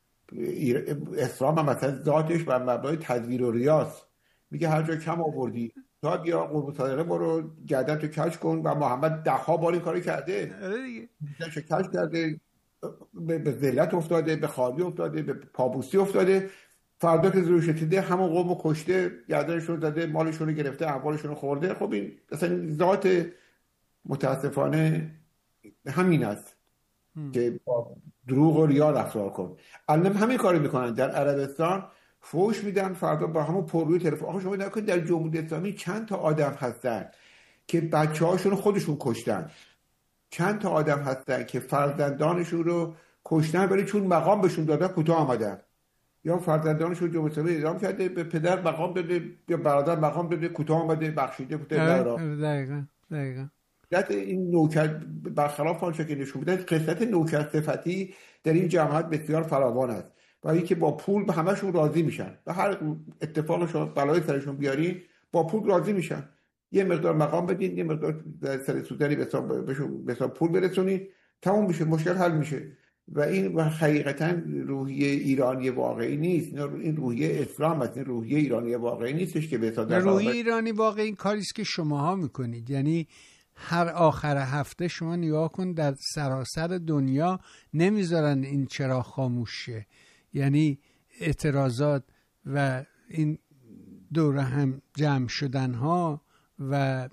اسلام هم مثلا ذاتش بر مبنای تدبیر و ریاض میگه هر جا کم آوردی تا بیا قربون صدقه برو گردن تو کج کن، و محمد ده ها بار این کارو کرده، کج کرده، به ذلت افتاده، به خالی افتاده، به پابوسی افتاده. فردا که زروش دیده همون قومو کشته، گردنشون زده، مالشون رو گرفته، اموالشون رو خورده. خب این مثلا ذات متاسفانه همین است که با دروغ و ریا رفتار کن. الان همین کارو میکنن در عربستان، فوش میدن، فردا با همون پروی تلفن. آخه شما نکنید در جمهوری اسلامی چند تا آدم هستن که بچه‌هاشون خودشون کشتن، چند تا آدم هستن که فرزندانشون رو کشتن ولی چون مقام بهشون دادن کوتاه آمدن، یا فرزندانشون جمهوری اسلامی اعدام کرده به پدر مقام داده یا برادر مقام داده کوتاه آمده بخشیده بوده. دقیقاً دقیقاً این نوکر برخلاف آنچه که نشون میدن قسمت نوکر صفتی در این جماعت بسیار فراوان است و اینکه با پول به همشون راضی میشن و هر اتفاقشون بلای سرشون بیارین با پول راضی میشن. یه مقدار مقام بدین، یه مقدار سر سوزنی بهشون به پول برسونین، تموم میشه، مشکل حل میشه. و این حقیقتا روحیه ایرانی واقعی نیست، این روحیه اسلام است، این روحیه ایرانی واقعی نیستش که به حساب روحیه ایرانی واقعی این کاریه که شماها میکنید. یعنی هر آخر هفته شما نگاه کن در سراسر دنیا نمیذارن این چرا خاموش شه، یعنی اعتراضات و این دوره هم جمع شدن ها و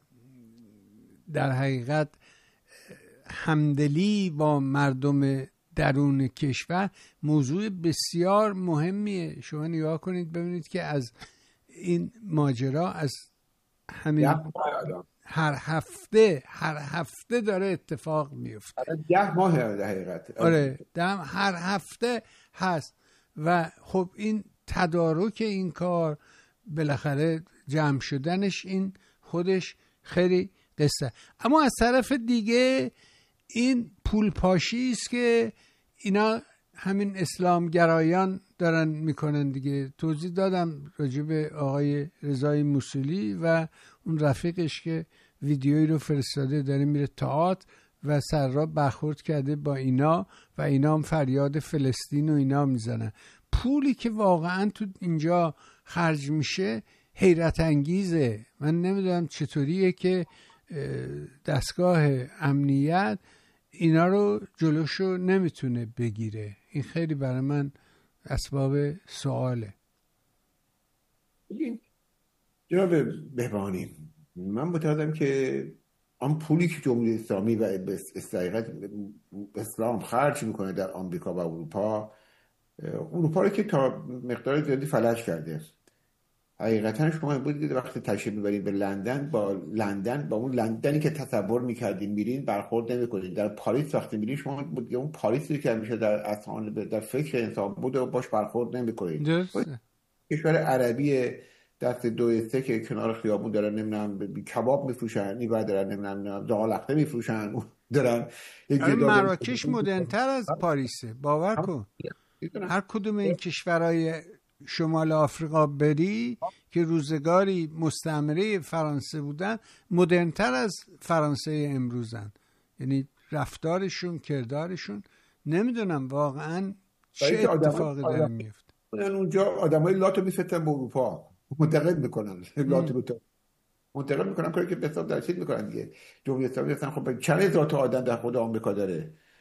در حقیقت همدلی با مردم درون کشور موضوع بسیار مهمیه. شما نگاه کنید ببینید که از این ماجرا از همین هر هفته هر هفته داره اتفاق میفته. ده ماه در حقیقت آره دم هر هفته هست و خب این تدارک این کار بالاخره جمع شدنش این خودش خیلی قصه. اما از طرف دیگه این پول پاشی است که اینا همین اسلام گرایان دارن میکنن دیگه. توضیح دادم راجع به آقای رضای موصلی و اون رفیقش که ویدیویی رو فرستاده داره میره تئاتر و سرراب برخورد کرده با اینا و اینا هم فریاد فلسطین و اینا میزنن. پولی که واقعا تو اینجا خرج میشه حیرت انگیزه. من نمیدونم چطوریه که دستگاه امنیت اینا رو جلوشو نمیتونه بگیره. این خیلی برای من اسباب سواله. جناب بهبانی، من متعهدم که آن پولی که جمهوری اسلامی و استقلال اسلام خرج میکنه در آمریکا و اروپا، اروپا رو که تا مقدار زیادی فلج کرده. حقیقتا شما بودید وقتی تشریف میبرید به لندن، با لندن با اون لندنی که تصور میکردین میرین برخورد نمیکنید. در پاریس وقتی میرین شما بود اون پاریسی که میشه در اذهان در فکر انسان بود و باش برخورد نمیکنید. کشور عربی دست دو سه که کنار خیابون دارن نمیدونم کباب میفروشن، نیبر دارن نمیدونم زغالخته میفروشن، دارن مراکش مدرن‌تر از پاریسه. باور کن هر کدوم این کشورهای شمال آفریقا بری که روزگاری مستعمره فرانسه بودن مدرن‌تر از فرانسه امروزن. یعنی رفتارشون کردارشون نمیدونم واقعا چه اتفاقی داره میفته. اونجا آدمای لاتو میفتن به اروپا منتقل میکنن، لاتو رو منتقل میکنن کاری که به حساب درچید میکنن دیگه. جمهوری اسلامی هستن. خب چند هزار تا آدم در خود آمریکا داره.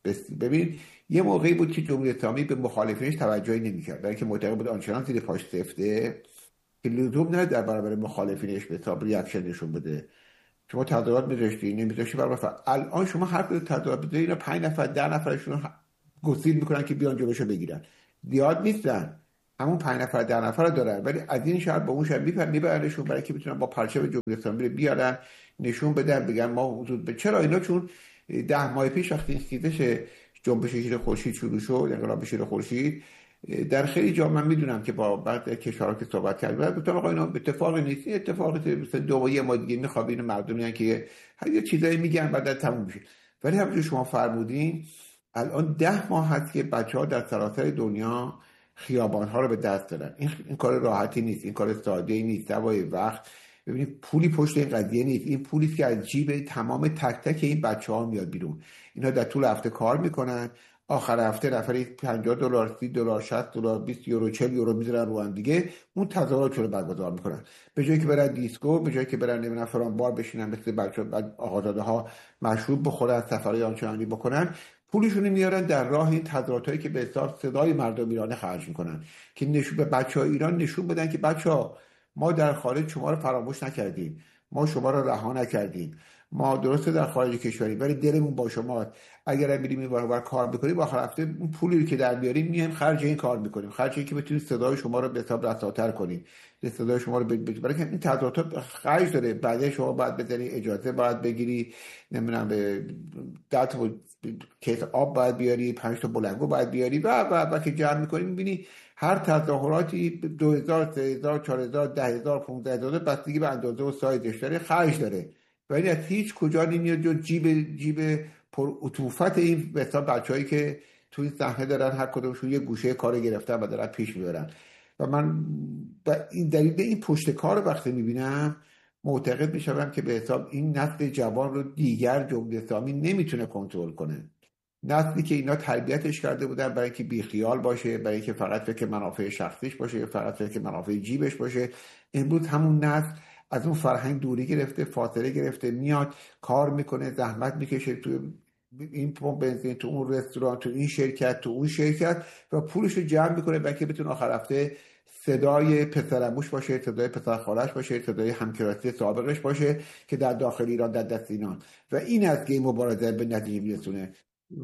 ببین یه موقعی بود که جمهوری اسلامی به مخالفینش توجهی نمی‌کرد، برای اینکه معتقد بود آنچنان زیر پاش سفته که لزوم نداره در برابر مخالفینش به حساب ریاکشن نشون بده. شما تظاهرات می‌ذاشتی نمی‌ذاشتی برای فرق. الان شما هر کدوم تظاهرات بده اینا پنج نفر ده نفرشون گسیل میکنن که بیان جلوشو بگیرن. زیاد نیستن، همون پنج نفر ده نفر رو دارن، ولی از این شهر با اون شهر میبرنشون برای که بتونن با پرچم جمهوری اسلامی بیارن نشون بدن بگن ما حدود به. چرا اینا؟ چون ده ماه پیش وقتی خیزش جنبش شیر خورشید شروع شد، انقلاب شیر خورشید، در خیلی جا من میدونم که با بعد کشورها که صحبت کردن گفتم آقا اینا اتفاق نیست، این اتفاقات مثل دوباره ما دیگه میخوابین مردمی که هر چیزایی میگن بعد تموم میشه. ولی همونجوری شما فرمودین الان ده ماه هست که بچه‌ها در سراسر دنیا خیابان‌ها رو به دست دارن. این این کار راحتی نیست، این کار ساده‌ای نیست. دوای وقت ببینید پولی پشت این قضیه نیست، این پولی که از جیب تمام تک تک این بچه‌ها میاد بیرون. اینا در طول هفته کار میکنن، آخر هفته نفری پنجاه دلار، سی دلار، شصت دلار، بیست یورو، چهل یورو میذارن رو هم دیگه، اون تظاهرات رو برگزار میکنن. به جایی که برن دیسکو، به جایی که برن نمیدونم فلان بار بشینن مثل بچه‌ها بعد آقازاده‌ها مشروب بخورن، سفرهای آنچنانی بکنن، پولشون میارن در راه این تظاهراتایی که به حساب صدای مردم ایران خرج میکنن که نشون به بچه‌های ایران نشون بدن که بچه‌ها ما در خارج شما رو فراموش نکردیم، ما شما رو رها نکردیم، ما درسته در خارج کشوریم ولی دلمون با شما. اگر میریم این ور کار بکنیم آخر هفته اون پولی که در میاریم میایم خرج این کار میکنیم، خرج این که بتونیم صدای شما رو به حساب رساتر کنیم، صدای شما رو برای که این تظاهرات خرج داره. بعد شما باید بذاری اجازه باید بگیری، نمیدونم به ده تا کیس آب باید بیاری، پنج تا بلنگو باید بیاری و و و که جمع میکنیم میبینی هر تظاهراتی دو هزار، سه هزار، چهار هزار، ده هزار، پانزده هزار بستگی به اندازه و سایزش داره خرج داره و این از هیچ کجا نمیاد جز جیب جیب پر عطوفت این مثلا بچه‌هایی که توی صحنه دارن هر کدومشون یه گوشه کار گرفتن و دارن پیش میبرن. و من این دلیل این پشت کار رو وقتی میبینم معتقد میشم که به حساب این نسل جوان رو دیگر جمهوری اسلامی نمیتونه کنترل کنه. نسلی که اینا تربیتش کرده بودن برای اینکه بیخیال باشه، برای اینکه فقط فکر منافع شخصیش باشه، فقط فکر منافع جیبش باشه، امروز همون نسل از اون فرهنگ دوری گرفته، فاصله گرفته، میاد کار میکنه، زحمت میکشه تو این پمپ بنزین، تو اون رستوران، تو این شرکت، تو اون شرکت و پولش رو جمع میکنه برای که بتونه آخر هفته صدای پسرعموش باشه، صدای پسر خالش باشه، صدای همکلاسی سابقش باشه که در داخل ایران در دست اینان. و این است که این مبارزه به نتیجه میرسونه.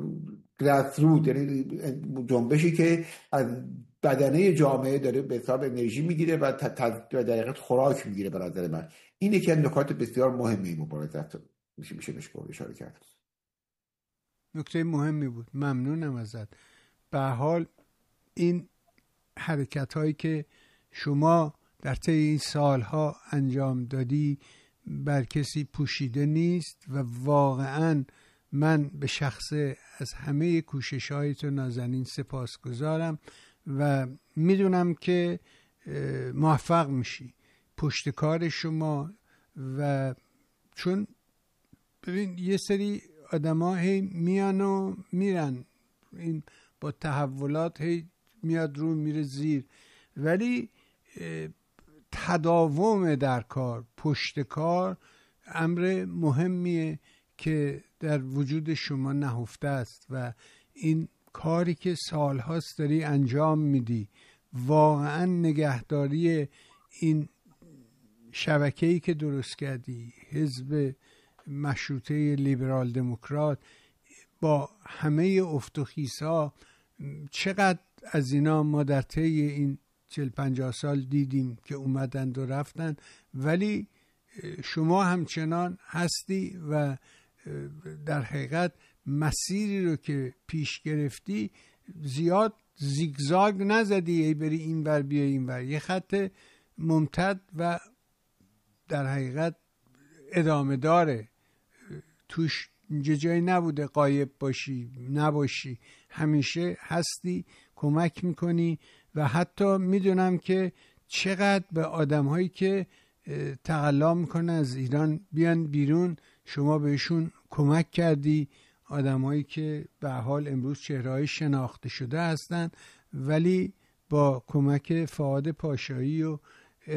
گراسروت یعنی جنبشی که از بدنه جامعه داره به حساب انرژی میگیره و در دقیقت خوراک میگیره. به نظر من این یکی از نکات بسیار مهمه این مبارزه میشه میشه بهش اشاره کرد. نکته مهمی بود، ممنونم ازت. به حال این حرکت هایی که شما در طی این سالها انجام دادی بر کسی پوشیده نیست و واقعا من به شخصه از همه کوشش های تو نازنین سپاسگزارم و میدونم که موفق میشی. پشت کار شما و چون ببین یه سری آدم ها هی میان و میرن، این با تحولات هی میاد رو میره زیر، ولی تداوم در کار، پشت کار امر مهمیه که در وجود شما نهفته است و این کاری که سالهاست داری انجام میدی، واقعا نگهداری این شبکه‌ای که درست کردی، حزب مشروطه لیبرال دموکرات با همه افت و خیزها، چقدر از اینا ما در طی این چهل پنجاه سال دیدیم که اومدند و رفتن، ولی شما همچنان هستی و در حقیقت مسیری رو که پیش گرفتی زیاد زیگزاگ نزدی ای بری این ور بیا این ور، یه خط ممتد و در حقیقت ادامه داره، توش اینجا جایی نبوده قایب باشی نباشی، همیشه هستی، کمک میکنی و حتی میدونم که چقدر به آدم هایی که تقلا میکنه از ایران بیان بیرون شما بهشون کمک کردی، آدم هایی که به حال امروز چهره‌های شناخته شده هستن ولی با کمک فؤاد پاشایی و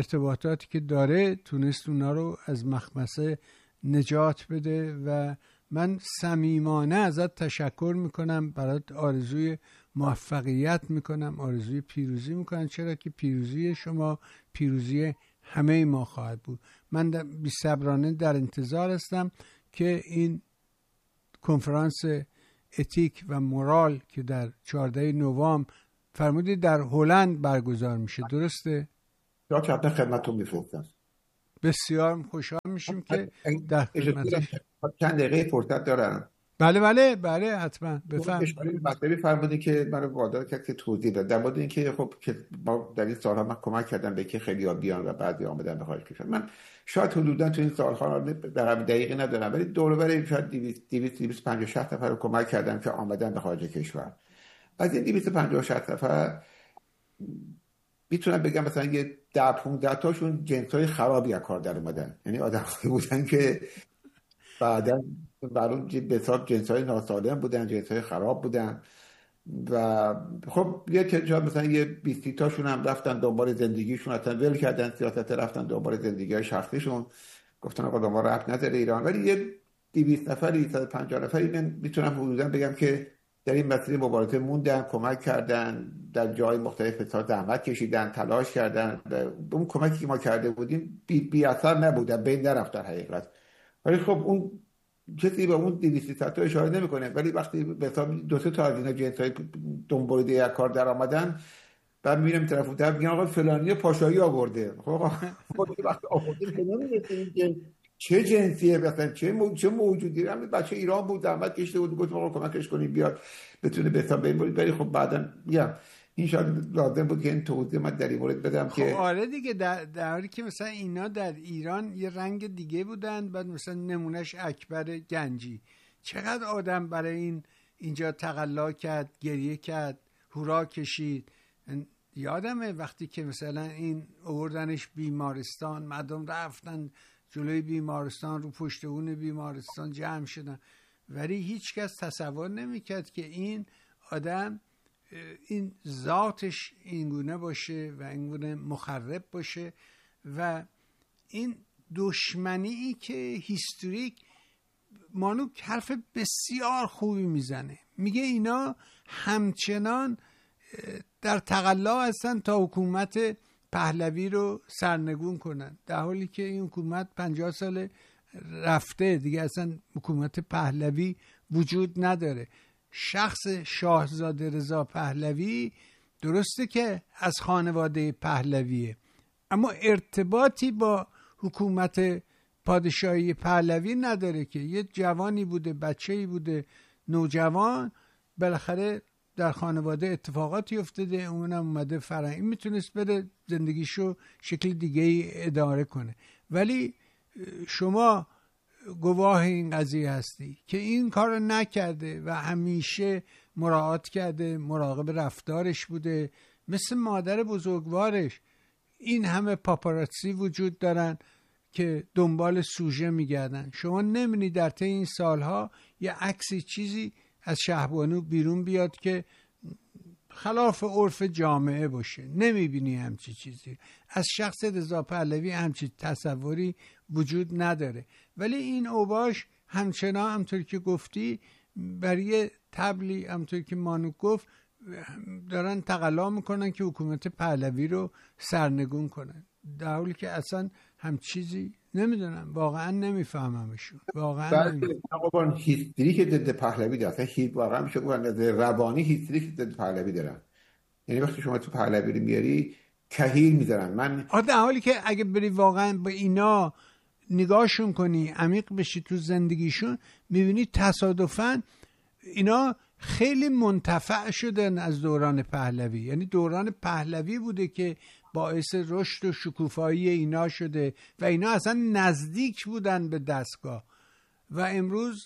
ارتباطاتی که داره تونست اونا رو از مخمسه نجات بده و من صمیمانه ازت تشکر میکنم، برات آرزوی موفقیت میکنم، آرزوی پیروزی میکنم، چرا که پیروزی شما پیروزی همه ما خواهد بود. من بی‌صبرانه در انتظار هستم که این کنفرانس اتیک و مورال که در چهاردهم نوامبر فرمودید در هلند برگزار میشه، درسته؟ یا که حتما خدمتتون میفرستم. بسیار خوشحال میشیم که در خدمتش. چند دقیقه فرصت دارم؟ بله بله بله حتما بفهم. مطلبی فرمودی که منو وادار کرد که توضیح بدم در مورد اینکه خب که ما در این سالها من کمک کردم به که خیلی‌ها بیان و بعضی آمدن به خارج کشور. من شاید حدودا تو این سالها در دقیقی ندارم ولی دور و بر شاید دویست دویست و پنجاه شصت نفر رو کمک کردم که آمدن به خارج کشور. از این دویست و پنجاه شصت نفر میتونم بگم مثلا یه ده پانزده تاشون جنس‌های خرابی از کار در اومدن، یعنی آدم‌هایی بودن که بعداً برای به حساب جنس‌های ناسالم بودن، جنس‌های خراب بودن و خب یه تعداد مثلا یه بیست تاشون هم رفتن دنبال زندگیشون، اصلا ول کردن سیاست، رفتن دنبال زندگی‌های شخصیشون، گفتن آقا ما ربط نداره ایران. ولی یه دویست نفری صد و پنجاه نفری من میتونم حدوداً بگم که در این مسیر مبارزه موندن، کمک کردن، در جای مختلف فساد زحمت کشیدن، تلاش کردن. اون کمکی که ما کرده بودیم بی, بی اثر نبودن، بین نرفت در حقیقت. ولی خب اون کسی به اون دویست تا اشاره نمیکنه، ولی وقتی به حساب دو سه تا از اینا جنسای دنباله یک کار در آمدن بعد میرم طرف و طرف میگن آقا فلانی پاشایی آورده. خب وقتی آورده که نمی‌دونیم که چه جنسیه، مثلا چه مو... چه موجودی. همین بچه ایران بود، زحمت کشیده بود، گفتم آقا کمکش کنیم بیاد بتونه به حساب بریم. ولی خب بعداً میگم این شاید لازم بود که این توضیح من در این مورد بدم خب که آره دیگه، در در حالی که مثلا اینا در ایران یه رنگ دیگه بودن، بعد مثلا نمونهش اکبر گنجی، چقدر آدم برای این اینجا تقلا کرد، گریه کرد، هورا کشید. یادمه وقتی که مثلا این آوردنش بیمارستان، مردم رفتن جلوی بیمارستان، رو پشت اون بیمارستان جمع شدن، ولی هیچ کس تصور نمیکرد که این آدم این ذاتش اینگونه باشه و اینگونه مخرب باشه. و این دشمنی که هیستوریک، مانوک حرف بسیار خوبی میزنه، میگه اینا همچنان در تقلا هستن تا حکومت پهلوی رو سرنگون کنن، در حالی که این حکومت پنجاه سال رفته دیگه، اصلا حکومت پهلوی وجود نداره. شخص شاهزاده رضا پهلوی درسته که از خانواده پهلویه، اما ارتباطی با حکومت پادشاهی پهلوی نداره که یه جوانی بوده، بچه‌ای بوده، نوجوان، بالاخره در خانواده اتفاقاتی افتاده، اونم اومده فرنگ، این میتونست بره زندگیشو شکل دیگه ای اداره کنه. ولی شما گواه این قضیه هستی که این کار نکرده و همیشه مراعات کرده، مراقب رفتارش بوده، مثل مادر بزرگوارش. این همه پاپاراتسی وجود دارن که دنبال سوژه میگردن. شما نمی‌بینی در طی این سالها یه عکسی چیزی از شهبانو بیرون بیاد که خلاف عرف جامعه باشه، نمیبینی همچی چیزی. از شخص رضا پهلوی همچی تصوری وجود نداره. ولی این اوباش همچنان همطور که گفتی برای تبلی، همطور که مانو گفت، دارن تقلا میکنن که حکومت پهلوی رو سرنگون کنن، در حالی که اصلا هم چیزی نمیدونم، واقعا نمیفهممشون، واقعا نمیدونم. هیستری که ضد پهلوی داره، اصلا واقعا میشه گفت از روانی هیستری که ضد پهلوی دارن. یعنی وقتی شما تو پهلوی رو میاری کهیل میذارن. من در حالی که اگه بری واقعا با اینا نگاهشون کنی، عمیق بشی تو زندگیشون، میبینی تصادفاً اینا خیلی منتفع شدن از دوران پهلوی. یعنی دوران پهلوی بوده که باعث رشد و شکوفایی اینا شده و اینا اصلا نزدیک بودن به دستگاه و امروز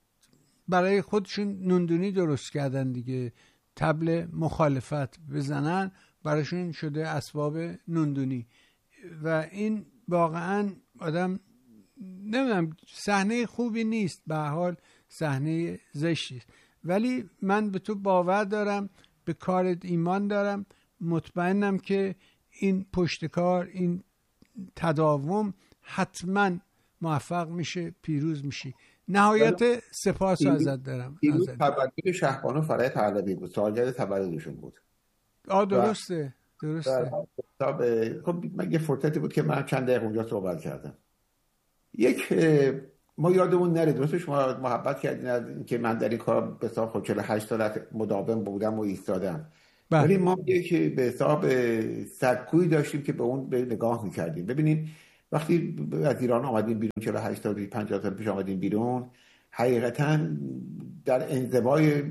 برای خودشون نوندونی درست کردن دیگه، طبل مخالفت بزنن براشون شده اسباب نوندونی. و این واقعا آدم نمیدونم، صحنه خوبی نیست، به هر حال صحنه زشتی است. ولی من به تو باور دارم، به کارت ایمان دارم، مطمئنم که این پشتکار، این تداوم حتما موفق میشه، پیروز میشی. نهایت سپاس ازت دارم. این تولد شهبانو فرای پهلوی بود، سالگرد تولدشون بود. آه درسته درسته. خب من یه فرصتی بود که من چند دقیقه اونجا صحبت کردم. یک ما یادمون نره، درسته شما محبت کردین از اینکه من در این کار به حساب خب چهل و هشت سال مداوم بودم و ایستادم، ولی ما یک به حساب سرکوی داشتیم که به اون به نگاه میکردیم. ببینید وقتی از ایران آمدیم بیرون، چهل و هشت سال پنجاه سال پیش آمدیم بیرون، حقیقتا در انزوای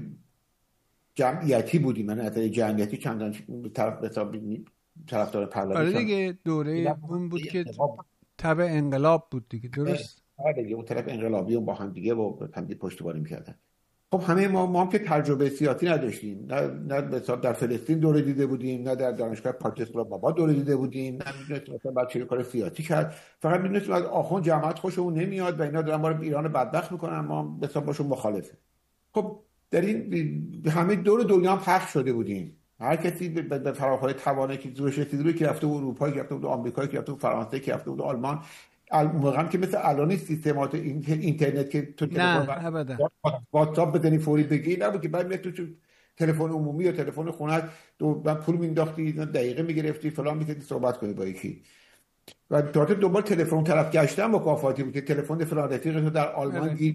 جمعیتی بودیم. من از جمعیتی چندان طرف به حساب طرفدار پهلوی. آره دیگه دوره اون بود که تبع انقلاب بود دیگه، درست؟ آره دیگه اون طرف انقلابی و با هم دیگه و هم دیگه پشتیبانی می‌کردن. خب همه ما ما هم که تجربه سیاسی نداشتیم، نه نه به حساب در فلسطین دوره دیده بودیم، نه در دانشگاه پاکستان بابا دوره دیده بودیم، نه می‌دونستیم مثلا بعد چه کار سیاسی کرد. فقط می‌دونستیم از آخوند جماعت خوشمون نمیاد و اینا دارن ما رو ایران بدبخت می‌کنن، ما به حساب باشون مخالفه. خب در این همه دور دنیا هم پخش شده بودیم. هر کسی به فراخوری توانه که زورش رسیده بود که رفته بود اروپا، که رفته بود آمریکا، که رفته بود فرانسه، که رفته بود آلمان. موقعی که مثل الان سیستمات اینترنت که تو تلفن ابدا واتساپ بزنی فوری بگی نبود که بعد میاد تو تلفن عمومی یا تلفن خونه تو پول مینداختی، دقیقه میگرفتی فلان میکردی صحبت کنی با یکی. و تازه دوباره تلفن طرف گشتن مکافاتی بود که تلفن فلان رفیق تو در آلمان گیر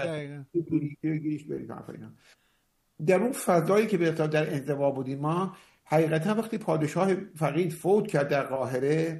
گیرش بری اینا. در اون فضایی که به اصطلاح در انزوا بودیم ما، حقیقتا وقتی پادشاه فقید فوت کرد در قاهره،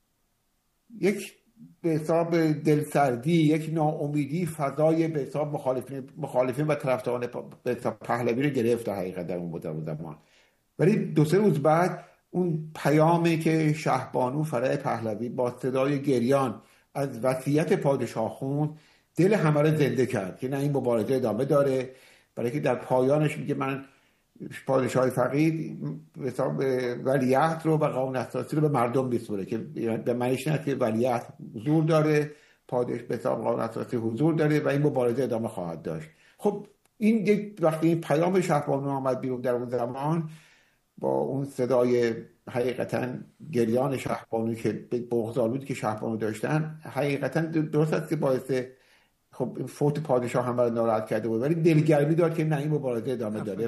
یک به حساب دلسردی، یک ناامیدی فضای به حساب مخالفین مخالفین و طرفداران به حساب پهلوی رو گرفت حقیقت در اون زمان. ولی دو سه روز بعد اون پیامی که شهبانو فرای پهلوی با صدای گریان از وصیت پادشاه خوند، دل همه رو زنده کرد که نه این مبارزه ادامه داره. برای که در پایانش میگه من پادشاه فقید به حساب ولیعهد رو و قانون اساسی رو به مردم میسپره، که به معنیش نه که ولیعهد حضور داره، پادش به حساب قانون اساسی حضور داره و این مبارزه ادامه خواهد داشت. خب این یک وقتی این پیام شهبانو آمد بیرون در اون زمان با اون صدای حقیقتا گریان شهبانو که بغض‌آلودی که شهبانو داشتن، حقیقتا درست است که باعث خب فوت پادشاه هم برای ناراحت کرده بود، ولی دلگرمی داد که نه این مبارزه ادامه داره.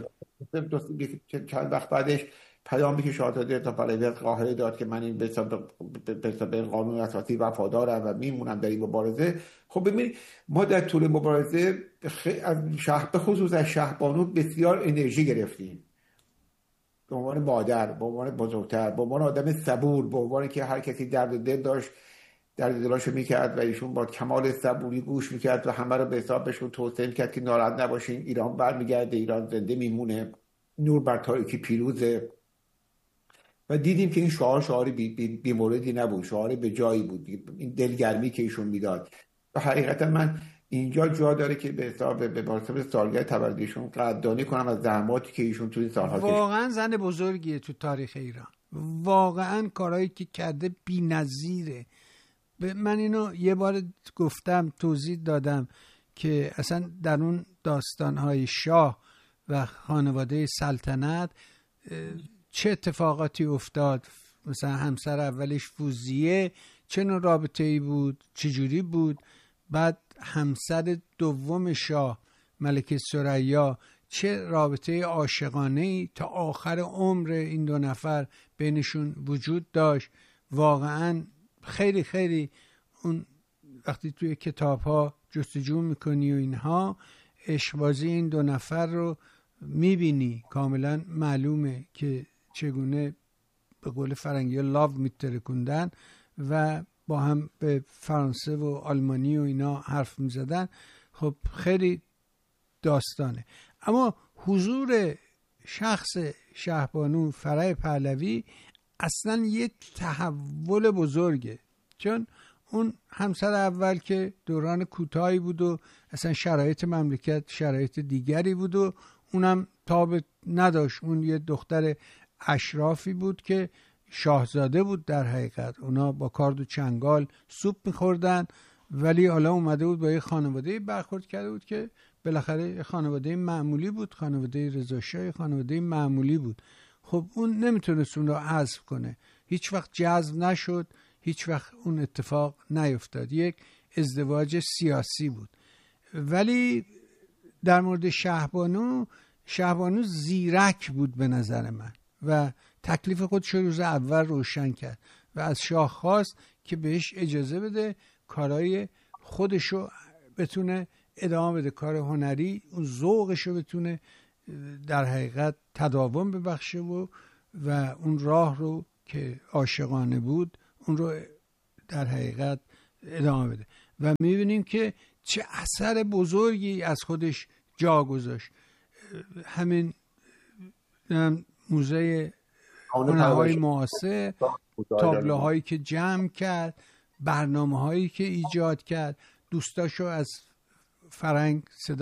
چند وقت بعدش پیامی که شاهزاده تا پهلوی از قاهره داد که من این به قانون اساسی وفادارم و میمونم در این مبارزه. خب ببینید ما در طول مبارزه از شهر به خصوص از شهبانو بسیار انرژی گرفتیم، به عنوان مادر، به عنوان بزرگتر، به عنوان آدم صبور، به عنوان که هر کسی درد دل داشت درد دلاشو میکرد و ایشون با کمال صبوری گوش میکرد و همه رو به حساب بهشون توصیه میکرد که ناراحت نباشین، ایران برمیگرده، ایران زنده میمونه، نور بر تاریکی پیروزه. و دیدیم که این شعار شعاری بی, بی, بی موردی نبود، شعار به جایی بود، این دلگرمی که ایشون میداد. و حقیقتا من اینجا جا داره که به حساب به مناسبت سالگرد تولدشون قدردانی کنم از زحماتی که ایشون توی سالها کشیدن. واقعا زن بزرگیه تو تاریخ ایران، واقعا کارهایی که کرده بی‌نظیره. من اینو یه بار گفتم، توضیح دادم که اصلا در اون داستانهای شاه و خانواده سلطنت چه اتفاقاتی افتاد. مثلا همسر اولش فوزیه چه نوع رابطه‌ای بود، چجوری بود. بعد همسر دوم شاه ملکه ثریا چه رابطه عاشقانه‌ای تا آخر عمر این دو نفر بینشون وجود داشت. واقعا خیلی خیلی اون وقتی توی کتاب ها جستجو میکنی و اینها عشقبازی این دو نفر رو میبینی، کاملا معلومه که چگونه به قول فرنگی ها لاو میترکوندن و با هم به فرانسه و آلمانی و اینا حرف میزدن. خب خیلی داستانه. اما حضور شخص شهبانو فرای پهلوی اصلا یه تحول بزرگه، چون اون همسر اول که دوران کوتاهی بود و اصلا شرایط مملکت شرایط دیگری بود و اونم تاب نداشت. اون یه دختر اشرافی بود که شاهزاده بود در حقیقت، اونا با کارد و چنگال سوپ میخوردن، ولی حالا اومده بود با یه خانواده برخورد کرده بود که بالاخره خانواده معمولی بود، خانواده رضاشاه خانواده معمولی بود. خب اون نمیتونست اون رو حذف کنه، هیچ وقت جذب نشد، هیچ وقت اون اتفاق نیفتاد. یک ازدواج سیاسی بود. ولی در مورد شهبانو، شهبانو زیرک بود به نظر من و تکلیف خودش رو روز اول روشن کرد و از شاه خواست که بهش اجازه بده کارهای خودشو بتونه ادامه بده، کار هنری، اون ذوقشو بتونه در حقیقت تداوم ببخشه و و اون راه رو که عاشقانه بود اون رو در حقیقت ادامه بده و میبینیم که چه اثر بزرگی از خودش جا گذاشت. همین موزه هنرهای معاصر، تابلوهایی که جمع کرد، برنامه‌هایی که ایجاد کرد، دوستاشو از فرنگ صدا